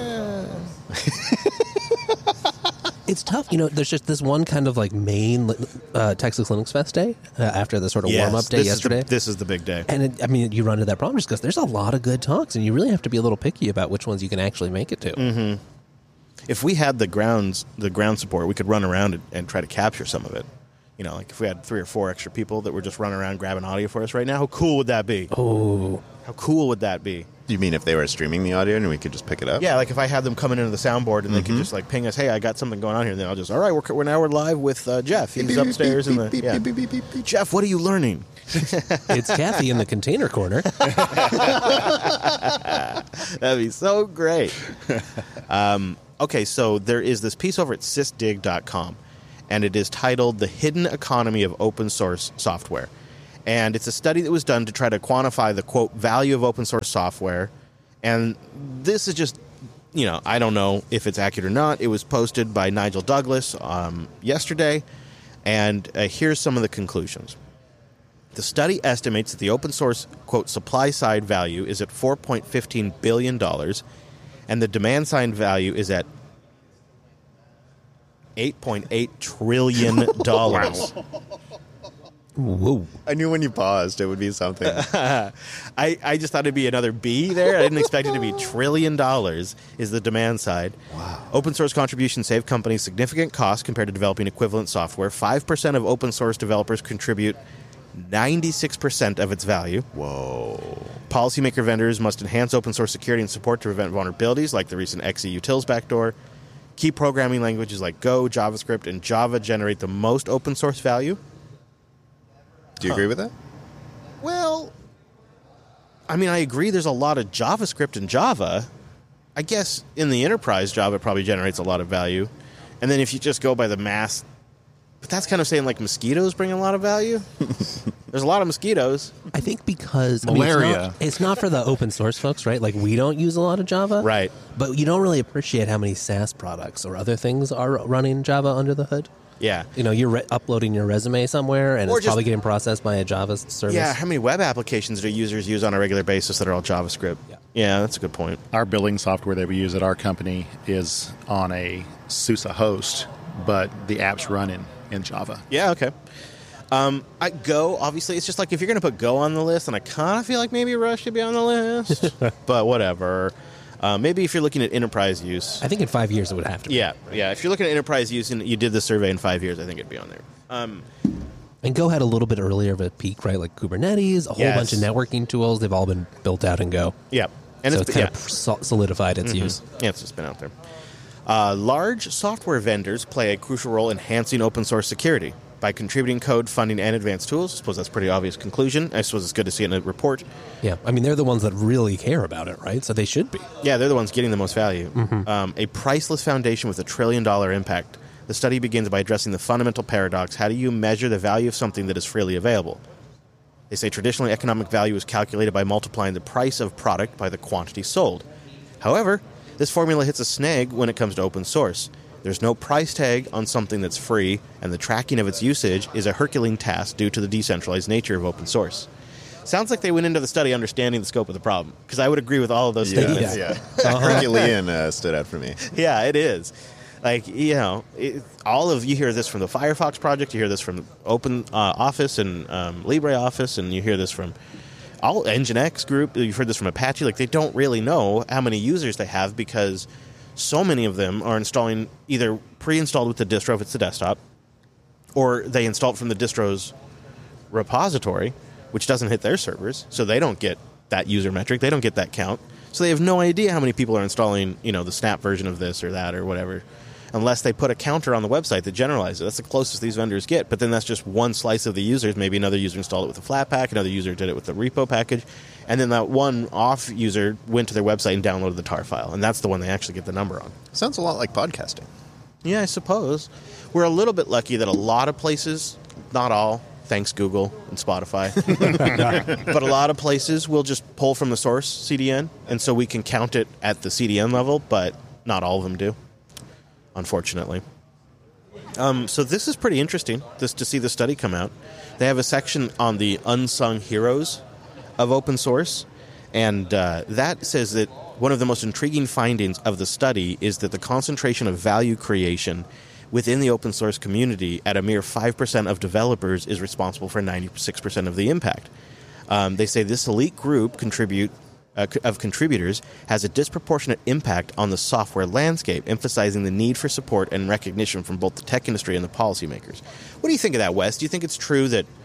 It's tough. You know, there's just this one kind of, like, main uh, Texas Linux Fest day uh, after the sort of Yes, warm-up day this yesterday. Is the, this is the big day. And, it, I mean, you run into that problem just because there's a lot of good talks, and you really have to be a little picky about which ones you can actually make it to. Mm-hmm. If we had the grounds, the ground support, we could run around and, and try to capture some of it. You know, like if we had three or four extra people that were just running around grabbing audio for us right now, how cool would that be? Oh. How cool would that be? You mean if they were streaming the audio and we could just pick it up? Yeah, like if I had them coming into the soundboard and they could just like ping us, hey, I got something going on here. And then I'll just, all right, we're, we're now we're live with uh, Jeff. He's upstairs in the. Yeah. Jeff, what are you learning? It's Kathy in the container corner. That'd be so great. Um, okay, so there is this piece over at sysdig dot com, and it is titled The Hidden Economy of Open Source Software. And it's a study that was done to try to quantify the, quote, value of open source software. And this is just, you know, I don't know if it's accurate or not. It was posted by Nigel Douglas um, yesterday. And uh, here's some of the conclusions. The study estimates that the open source, quote, supply side value is at four point one five billion dollars, and the demand side value is at eight point eight trillion dollars. Whoa. I knew when you paused it would be something. I, I just thought it'd be another B there. I didn't expect it to be trillion dollars is the demand side. Wow. Open source contributions save companies significant costs compared to developing equivalent software. five percent of open source developers contribute ninety-six percent of its value. Whoa. Policymaker vendors must enhance open source security and support to prevent vulnerabilities like the recent X E Utils backdoor. Key programming languages like Go, JavaScript, and Java generate the most open source value. Do you agree with that? Well, I mean, I agree there's a lot of JavaScript in Java. I guess in the enterprise, Java probably generates a lot of value. And then if you just go by the mass, but that's kind of saying like mosquitoes bring a lot of value. There's a lot of mosquitoes. I think because Malaria. I mean, it's, not, it's not for the open source folks, right? Like we don't use a lot of Java, Right. But you don't really appreciate how many SaaS products or other things are running Java under the hood. Yeah. You know, you're re- uploading your resume somewhere, and Or it's just- probably getting processed by a Java service. Yeah, how many web applications do users use on a regular basis that are all JavaScript? Yeah. Yeah, that's a good point. Our billing software that we use at our company is on a SUSE host, but the apps run in, in Java. Yeah, okay. Um, I Go, obviously, it's just like if you're going to put Go on the list, and I kind of feel like maybe Rust should be on the list, but whatever. Uh, maybe if you're looking at enterprise use. I think in five years it would have to be. Yeah, yeah. If you're looking at enterprise use and you did the survey in five years, I think it'd be on there. Um, And Go had a little bit earlier of a peak, right? Like Kubernetes, a whole Yes. bunch of networking tools. They've all been built out in Go. yeah, and so it's, it's kind yeah. of sol- solidified its use. Yeah, it's just been out there. Uh, large software vendors play a crucial role in enhancing open source security by contributing code, funding, and advanced tools. I suppose that's a pretty obvious conclusion. I suppose it's good to see it in a report. Yeah, I mean, they're the ones that really care about it, right? So they should be. Yeah, they're the ones getting the most value. Um, a priceless foundation with a trillion dollar impact. The study begins by addressing the fundamental paradox. How do you measure the value of something that is freely available? They say traditionally economic value is calculated by multiplying the price of product by the quantity sold. However, this formula hits a snag when it comes to open source. There's no price tag on something that's free, and the tracking of its usage is a Herculean task due to the decentralized nature of open source. Sounds like they went into the study understanding the scope of the problem, because I would agree with all of those Yeah, statements. yeah. Herculean uh, stood out for me. Yeah, it is. Like, you know, it, all of you hear this from the Firefox project, you hear this from Open uh, Office and um, LibreOffice, and you hear this from all Nginx group. You've heard this from Apache. Like, they don't really know how many users they have because so many of them are installing either pre-installed with the distro if it's the desktop, or they install it from the distro's repository, which doesn't hit their servers, so they don't get that user metric. They don't get that count. So they have no idea how many people are installing, you know, the Snap version of this or that or whatever, unless they put a counter on the website that generalizes it. That's the closest these vendors get. But then that's just one slice of the users. Maybe another user installed it with a Flatpak, another user did it with the repo package, and then that one off user went to their website and downloaded the tar file, and that's the one they actually get the number on. Sounds a lot like podcasting. Yeah, I suppose. We're a little bit lucky that a lot of places, not all, thanks Google and Spotify, but a lot of places will just pull from the source C D N, and so we can count it at the C D N level, but not all of them do, unfortunately. Um, so this is pretty interesting, this to see the study come out. They have a section on the unsung heroes of open source, and uh, that says that one of the most intriguing findings of the study is that the concentration of value creation within the open source community at a mere five percent of developers is responsible for ninety-six percent of the impact. Um, they say this elite group contribute uh, of contributors has a disproportionate impact on the software landscape, emphasizing the need for support and recognition from both the tech industry and the policymakers. What do you think of that, Wes? Do you think it's true that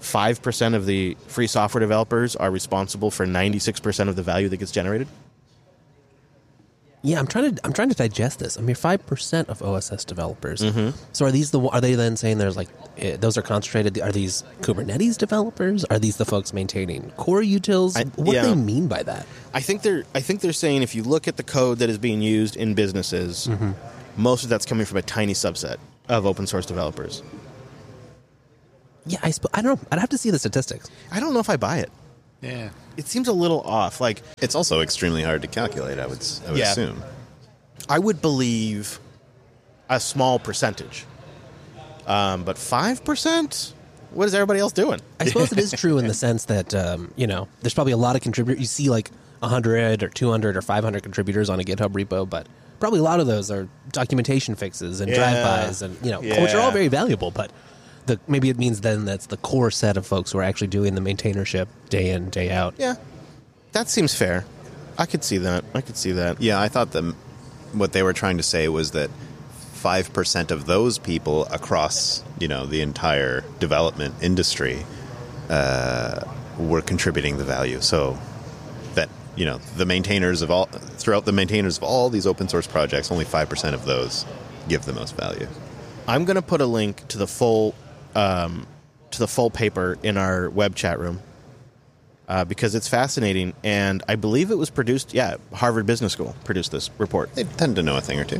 five percent of the free software developers are responsible for ninety-six percent of the value that gets generated. Yeah, I'm trying to I'm trying to digest this. I mean, five percent of O S S developers. Mm-hmm. So are these the are they then saying there's like eh, those are concentrated? Are these Kubernetes developers? Are these the folks maintaining core utils? I- what yeah. do they mean by that? I think they're I think they're saying if you look at the code that is being used in businesses, Mm-hmm. most of that's coming from a tiny subset of open source developers. Yeah, I sp- I don't know. I'd have to see the statistics. I don't know if I buy it. Yeah. It seems a little off. Like It's also extremely hard to calculate, I would, s- I would Yeah. assume. I would believe a small percentage, um, but five percent. What is everybody else doing? I suppose it is true in the sense that um, you know there's probably a lot of contributors. You see like one hundred or two hundred or five hundred contributors on a GitHub repo, but probably a lot of those are documentation fixes and Yeah. drive-bys, and you know, which are Yeah. all very valuable. But the, maybe it means then that's the core set of folks who are actually doing the maintainership day in, day out. Yeah, that seems fair. I could see that. I could see that. Yeah, I thought the, what they were trying to say was that five percent of those people across, you know, the entire development industry uh, were contributing the value. So that, you know, the maintainers of all, throughout the maintainers of all these open source projects, only five percent of those give the most value. I'm going to put a link to the full um, to the full paper in our web chat room uh, because it's fascinating, and I believe it was produced. Yeah, Harvard Business School produced this report. They tend to know a thing or two.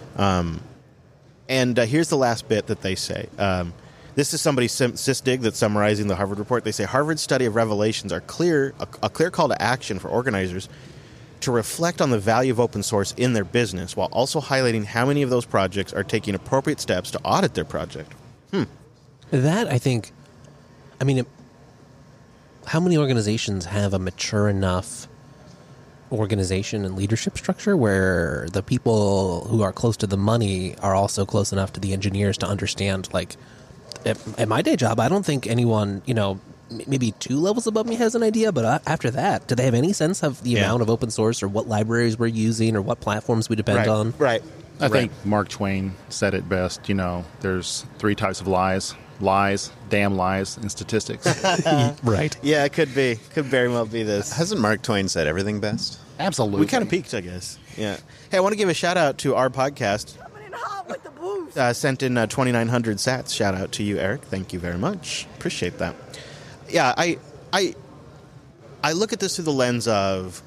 And uh, here's the last bit that they say. Um, this is somebody, Sim- Sysdig, that's summarizing the Harvard report. They say Harvard's study of revelations are clear, a, a clear call to action for organizers to reflect on the value of open source in their business, while also highlighting how many of those projects are taking appropriate steps to audit their project. That I think, I mean, it, how many organizations have a mature enough organization and leadership structure where the people who are close to the money are also close enough to the engineers to understand, like, at, at my day job, I don't think anyone, you know, m- maybe two levels above me has an idea, but uh, after that, do they have any sense of the Yeah. amount of open source or what libraries we're using or what platforms we depend right. on? Right. I Right. think Mark Twain said it best. You know, there's three types of lies: lies, damn lies, and statistics. Right. Yeah, it could be. Could very well be this. Hasn't Mark Twain said everything best? Absolutely. We kind of peaked, I guess. Yeah. Hey, I want to give a shout out to our podcast. Coming in hot with the booze. Uh, sent in uh, twenty-nine hundred sats. Shout out to you, Eric. Thank you very much. Appreciate that. Yeah, I, I, I look at this through the lens of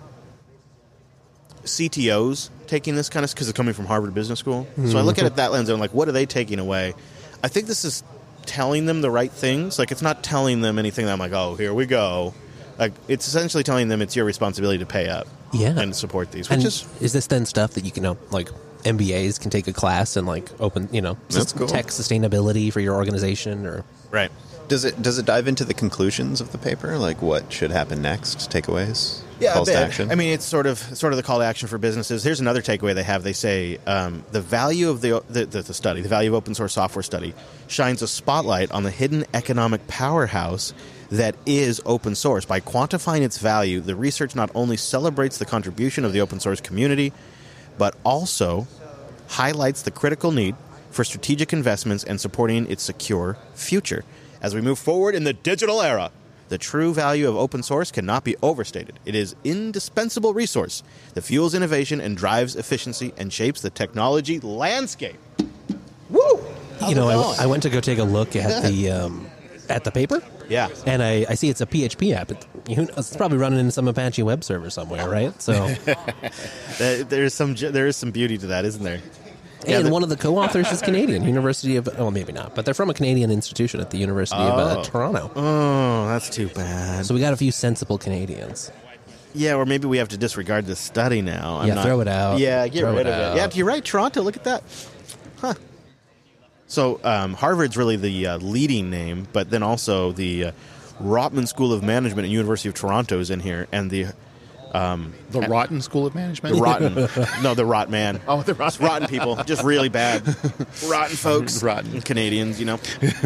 C T Os taking this kind of because it's coming from Harvard Business School. So I look at it that lens and I'm like, what are they taking away? I think this is telling them the right things. Like, it's not telling them anything that I'm like, oh, here we go. Like, it's essentially telling them it's your responsibility to pay up, Yeah. and support these, which And is is this then stuff that you can, uh, like, M B As can take a class and, like, open, you know, That's cool. tech sustainability for your organization or... right. Does it does it dive into the conclusions of the paper, like what should happen next, takeaways, Yeah, calls a to bit. action? I mean, it's sort of sort of the call to action for businesses. Here's another takeaway they have. They say um, the value of the, the, the the study, the value of open source software study, shines a spotlight on the hidden economic powerhouse that is open source. By quantifying its value, the research not only celebrates the contribution of the open source community, but also highlights the critical need for strategic investments and supporting its secure future. As we move forward in the digital era, the true value of open source cannot be overstated. It is an indispensable resource that fuels innovation and drives efficiency and shapes the technology landscape. Woo! How's you know, it I, going? I went to go take a look at the um, at the paper. Yeah. And I, I see it's a P H P app. It, you know, it's probably running in some Apache web server somewhere, right? So, There- There's some ju- there is some beauty to that, isn't there? Yeah, and the- one of the co-authors is Canadian, University of, well, maybe not, but they're from a Canadian institution at the University of uh, Toronto. Oh, that's too bad. So we got a few sensible Canadians. Yeah, or maybe we have to disregard this study now. I'm Yeah, not- throw it out. Yeah, get Throw rid it of out. it. Yeah, you're right. Toronto, look at that. Huh. So um, Harvard's really the uh, leading name, but then also the uh, Rotman School of Management at University of Toronto is in here, and the the Rotten School of Management. the rotten, no, the rot man. Oh, the It's Rotten. rotten people, just really bad, rotten folks, Rotten. Canadians, you know.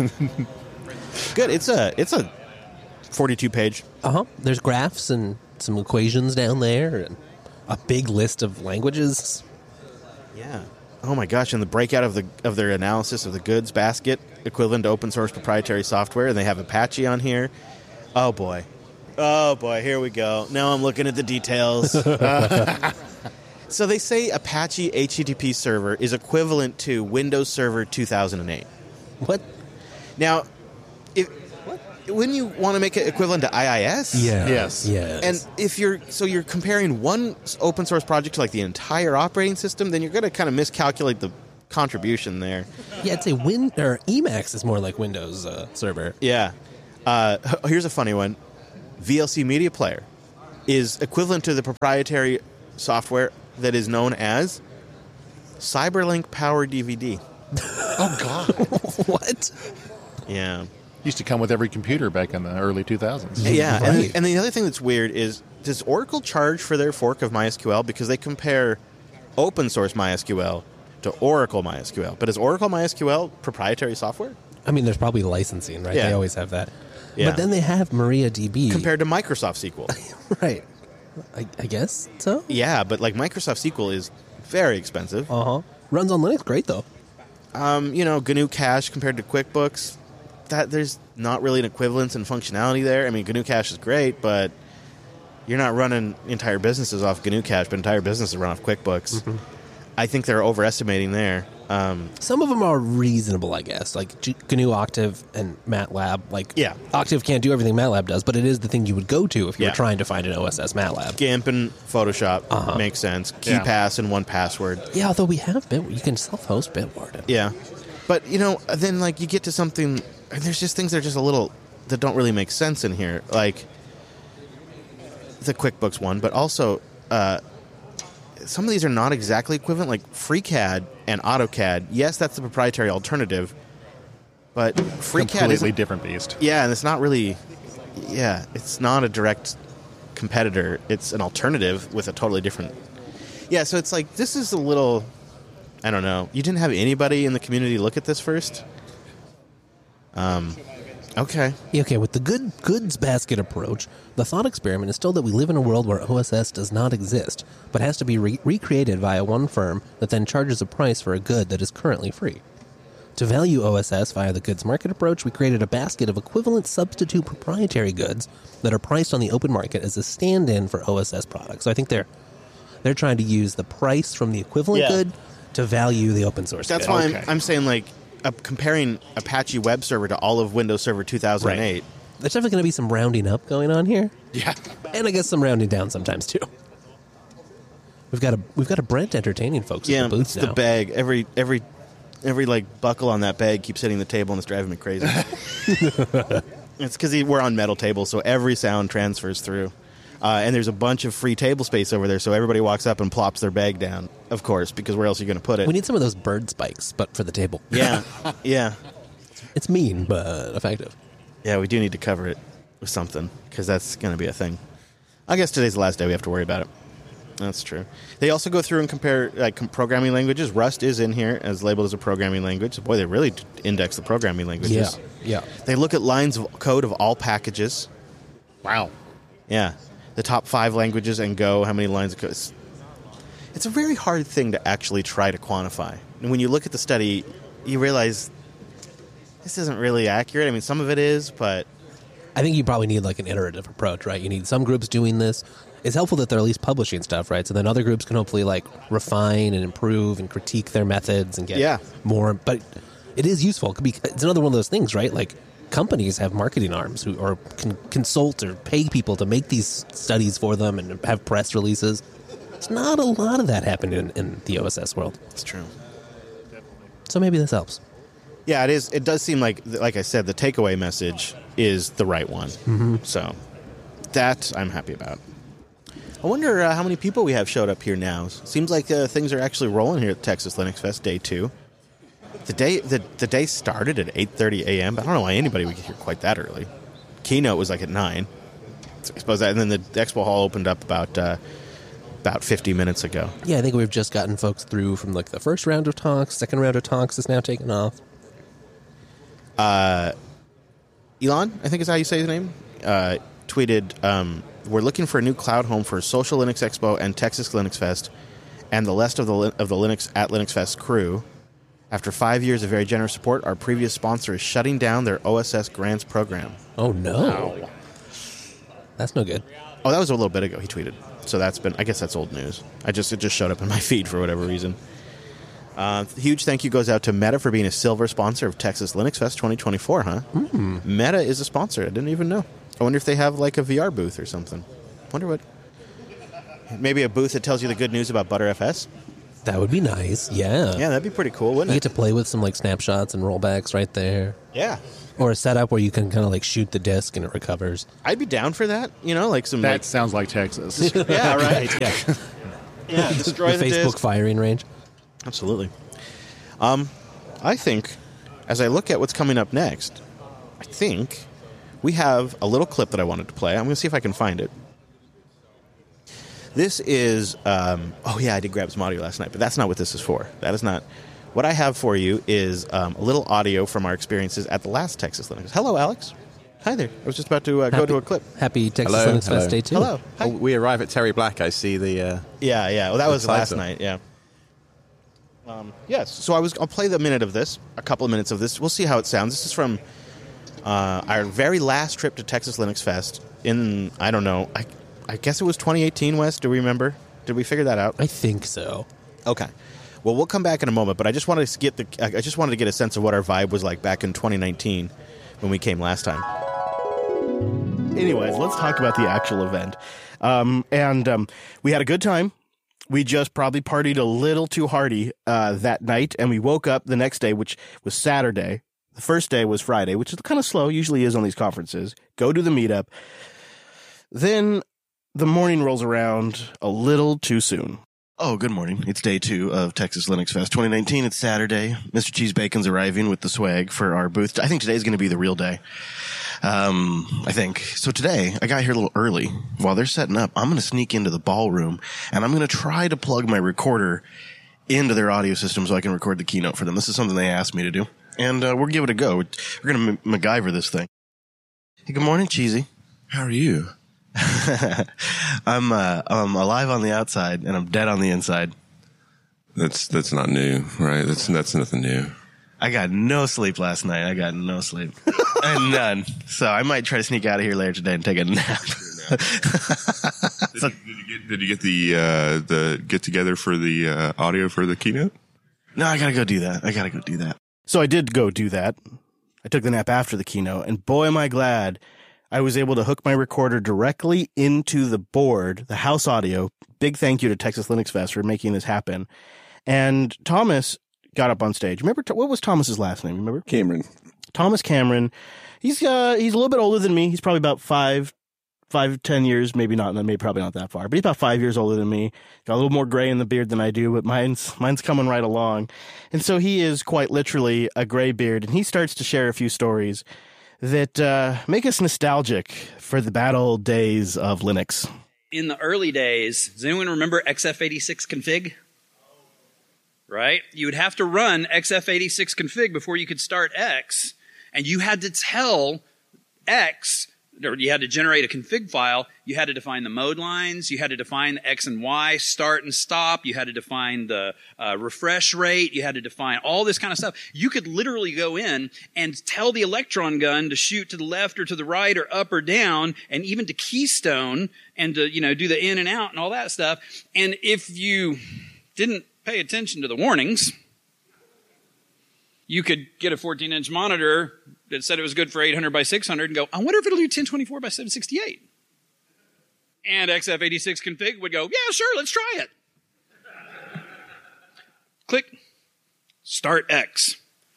Good. It's a it's a forty-two page. Uh huh. There's graphs and some equations down there, and a big list of languages. Yeah. oh my gosh, in the breakout of the of their analysis of the goods basket equivalent to open source proprietary software, and they have Apache on here. Oh boy. Oh boy, here we go. Now I'm looking at the details. So they say Apache H T T P server is equivalent to Windows Server two thousand eight. What? Now, if when you want to make it equivalent to I I S, Yeah. Yes. Yes. and if you're so you're comparing one open source project to like the entire operating system, then you're going to kind of miscalculate the contribution there. yeah, I'd say Win or Emacs is more like Windows uh, Server. Yeah. Uh, here's a funny one. V L C Media Player is equivalent to the proprietary software that is known as Cyberlink Power D V D. Oh, God. What? Yeah. Used to come with every computer back in the early two thousands. Yeah, Right. and, and the other thing that's weird is, does Oracle charge for their fork of MySQL? Because they compare open source MySQL to Oracle MySQL. But is Oracle MySQL proprietary software? I mean, there's probably licensing, right? Yeah. They always have that. Yeah. But then they have MariaDB. Compared to Microsoft S Q L. Right. I, I guess so. Yeah, but like Microsoft S Q L is very expensive. Uh huh. Runs on Linux, great though. Um, you know, G N U Cache compared to QuickBooks, that there's not really an equivalence in functionality there. I mean, G N U Cache is great, but you're not running entire businesses off G N U Cache, but entire businesses run off QuickBooks. Mm-hmm. I think they're overestimating there. Um, Some of them are reasonable, I guess, like G- G N U Octave and MATLAB. Like, Yeah. Octave can't do everything MATLAB does, but it is the thing you would go to if you Yeah. were trying to find an O S S MATLAB. GIMP and Photoshop Uh-huh. makes sense. Yeah. KeyPass and one password. Yeah, although we have Bit, you can self-host Bitwarden. Yeah. But, you know, then, like, you get to something, and there's just things that are just a little, that don't really make sense in here. Like, the QuickBooks one, but also, uh, some of these are not exactly equivalent, like FreeCAD and AutoCAD. Yes, that's the proprietary alternative, but FreeCAD Completely isn't... different beast. Yeah, and it's not really... Yeah, it's not a direct competitor. It's an alternative with a totally different... Yeah, so it's like, this is a little... I don't know. You didn't have anybody in the community look at this first? Um, okay. Yeah, okay, with the good goods basket approach, the thought experiment is still that we live in a world where O S S does not exist, but has to be re- recreated via one firm that then charges a price for a good that is currently free. To value O S S via the goods market approach, we created a basket of equivalent substitute proprietary goods that are priced on the open market as a stand-in for O S S products. So I think they're they're trying to use the price from the equivalent Yeah. good to value the open source That's good. why Okay. I'm, I'm saying, like, uh, comparing Apache Web Server to all of Windows Server two thousand eight. There's definitely going to be some rounding up going on here. Yeah. And I guess some rounding down sometimes too. We've got a we've got a Brent entertaining folks Yeah, at the booth it's now. the bag. Every, every, every, like, buckle on that bag keeps hitting the table, and it's driving me crazy. It's because we're on metal tables, so every sound transfers through. Uh, and there's a bunch of free table space over there, so everybody walks up and plops their bag down, of course, because where else are you going to put it? We need some of those bird spikes, but for the table. yeah, yeah. It's mean but effective. Yeah, we do need to cover it with something, because that's going to be a thing. I guess today's the last day we have to worry about it. That's true. They also go through and compare like com- programming languages. Rust is in here as labeled as a programming language. Boy, they really d- index the programming languages. Yeah. They look at lines of code of all packages. Wow. Yeah. The top five languages and Go, how many lines of code. It's, it's a very hard thing to actually try to quantify. And when you look at the study, you realize this isn't really accurate. I mean, some of it is, but I think you probably need like an iterative approach, right? You need some groups doing this. It's helpful that they're at least publishing stuff, right? So then other groups can hopefully like refine and improve and critique their methods and get Yeah. more. But it is useful. It could be, it's another one of those things, right? Like companies have marketing arms who or can consult or pay people to make these studies for them and have press releases. It's not a lot of that happening in, in the O S S world. it's true. So maybe this helps. Yeah, it is. It does seem like, like I said, the takeaway message is the right one. Mm-hmm. So that I'm happy about. I wonder uh, how many people we have showed up here now. Seems like uh, things are actually rolling here at Texas Linux Fest Day Two. The day the, the day started at eight thirty a.m. But I don't know why anybody would get here quite that early. Keynote was like at nine. So I suppose that, and then the, the expo hall opened up about uh, about fifty minutes ago. Yeah, I think we've just gotten folks through from like the first round of talks. Second round of talks is now taken off. Elon, I think is how you say his name, uh, tweeted, um, we're looking for a new cloud home for Social Linux Expo and Texas Linux Fest, and the rest of the of the Linux at Linux Fest crew. After five years of very generous support, our previous sponsor is shutting down their O S S grants program. Oh, no. That's no good. Oh, that was a little bit ago. He tweeted, so that's been. I guess that's old news. I just it just showed up in my feed for whatever reason. Uh, huge thank you goes out to Meta for being a silver sponsor of Texas Linux Fest twenty twenty-four. Huh? Mm. Meta is a sponsor. I didn't even know. I wonder if they have like a V R booth or something. Wonder what. Maybe a booth that tells you the good news about ButterFS. That would be nice. Yeah. Yeah, that'd be pretty cool, wouldn't You it? get to play with some like snapshots and rollbacks right there. Yeah. Or a setup where you can kind of like shoot the disc and it recovers. I'd be down for that. You know, like some. That like, sounds like Texas. yeah, right. Yeah. Yeah. Destroy The the, Facebook disc. firing range. Absolutely. Um, I think, as I look at what's coming up next, I think we have a little clip that I wanted to play. I'm going to see if I can find it. This is, um, oh yeah, I did grab some audio last night, but that's not what this is for. That is not. What I have for you is um, a little audio from our experiences at the last Texas Linux. Hello, Alex. Hi there. I was just about to uh, go Happy- to a clip. Happy Texas Hello, Linux hello. Fest Day two. Hello. Hi. Oh, we arrive at Terry Black. I see the. Uh, Yeah, yeah. Well, that was last title. night. Yeah. Um, yes. So I was. I'll play the minute of this. A couple of minutes of this. We'll see how it sounds. This is from uh, our very last trip to Texas Linux Fest in. I don't know. I, I guess it was twenty eighteen. Wes, do we remember? Did we figure that out? I think so. Okay. Well, we'll come back in a moment. But I just wanted to get the. I just wanted to get a sense of what our vibe was like back in twenty nineteen when we came last time. Anyways, let's talk about the actual event. Um, and um, we had a good time. We just probably partied a little too hardy uh, that night, and we woke up the next day, which was Saturday. The first day was Friday, which is kind of slow, usually is on these conferences. Go to the meetup. Then the morning rolls around a little too soon. Oh, good morning. It's day two of Texas Linux Fest twenty nineteen. It's Saturday. Mister Cheese Bacon's arriving with the swag for our booth. I think today's going to be the real day. Um, I think. So today, I got here a little early. While they're setting up, I'm going to sneak into the ballroom, and I'm going to try to plug my recorder into their audio system so I can record the keynote for them. This is something they asked me to do, and uh, we'll give it a go. We're going to M- MacGyver this thing. Hey, good morning, Cheesy. How are you? I'm uh, I'm alive on the outside, and I'm dead on the inside. That's that's not new, right? That's that's nothing new. I got no sleep last night. I got no sleep. And none. So I might try to sneak out of here later today and take a nap. Did, you, did you get did you get the uh, the get together for the uh, audio for the keynote? No, I gotta go do that. I gotta go do that. So I did go do that. I took the nap after the keynote, and boy, am I glad I was able to hook my recorder directly into the board, the house audio. Big thank you to Texas Linux Fest for making this happen. And Thomas got up on stage. Remember, what was Thomas's last name? Remember? Cameron. Thomas Cameron. He's uh he's a little bit older than me. He's probably about five, five, ten years, maybe not, maybe probably not that far, but he's about five years older than me. Got a little more gray in the beard than I do, but mine's mine's coming right along. And so he is quite literally a gray beard, and he starts to share a few stories that uh, make us nostalgic for the bad old days of Linux. In the early days, does anyone remember X F eighty-six config? Right? You would have to run X F eighty-six config before you could start X, and you had to tell X, or you had to generate a config file. You had to define the mode lines. You had to define the X and Y, start and stop. You had to define the uh, refresh rate. You had to define all this kind of stuff. You could literally go in and tell the electron gun to shoot to the left or to the right or up or down, and even to keystone and to, you know, do the in and out and all that stuff. And if you didn't pay attention to the warnings, you could get a fourteen inch monitor that said it was good for eight hundred by six hundred and go, I wonder if it'll do ten twenty-four by seven sixty-eight. And X F eighty-six config would go, yeah, sure, let's try it. Click. Start X.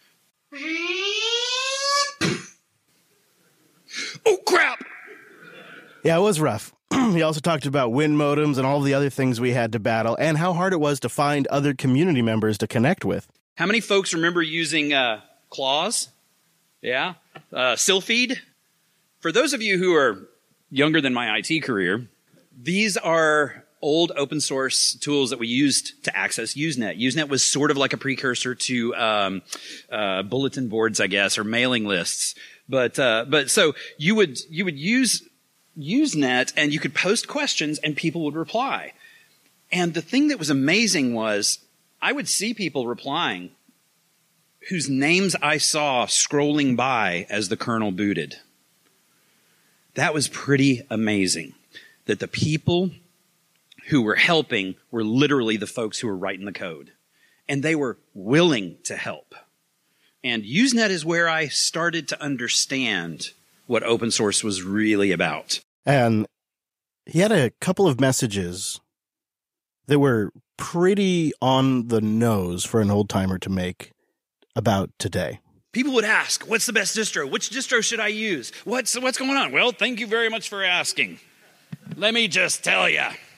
Oh, crap! Yeah, it was rough. He also talked about Win modems and all the other things we had to battle, and how hard it was to find other community members to connect with. How many folks remember using uh, Claws? Yeah? Uh, Sylpheed? For those of you who are younger than my I T career, these are old open source tools that we used to access Usenet. Usenet was sort of like a precursor to um, uh, bulletin boards, I guess, or mailing lists. But uh, but so you would you would use Usenet, and you could post questions, and people would reply. And the thing that was amazing was I would see people replying whose names I saw scrolling by as the kernel booted. That was pretty amazing, that the people who were helping were literally the folks who were writing the code. And they were willing to help. And Usenet is where I started to understand what open source was really about. And he had a couple of messages that were pretty on the nose for an old timer to make about today. People would ask, what's the best distro? Which distro should I use? What's, what's going on? Well, thank you very much for asking. Let me just tell you.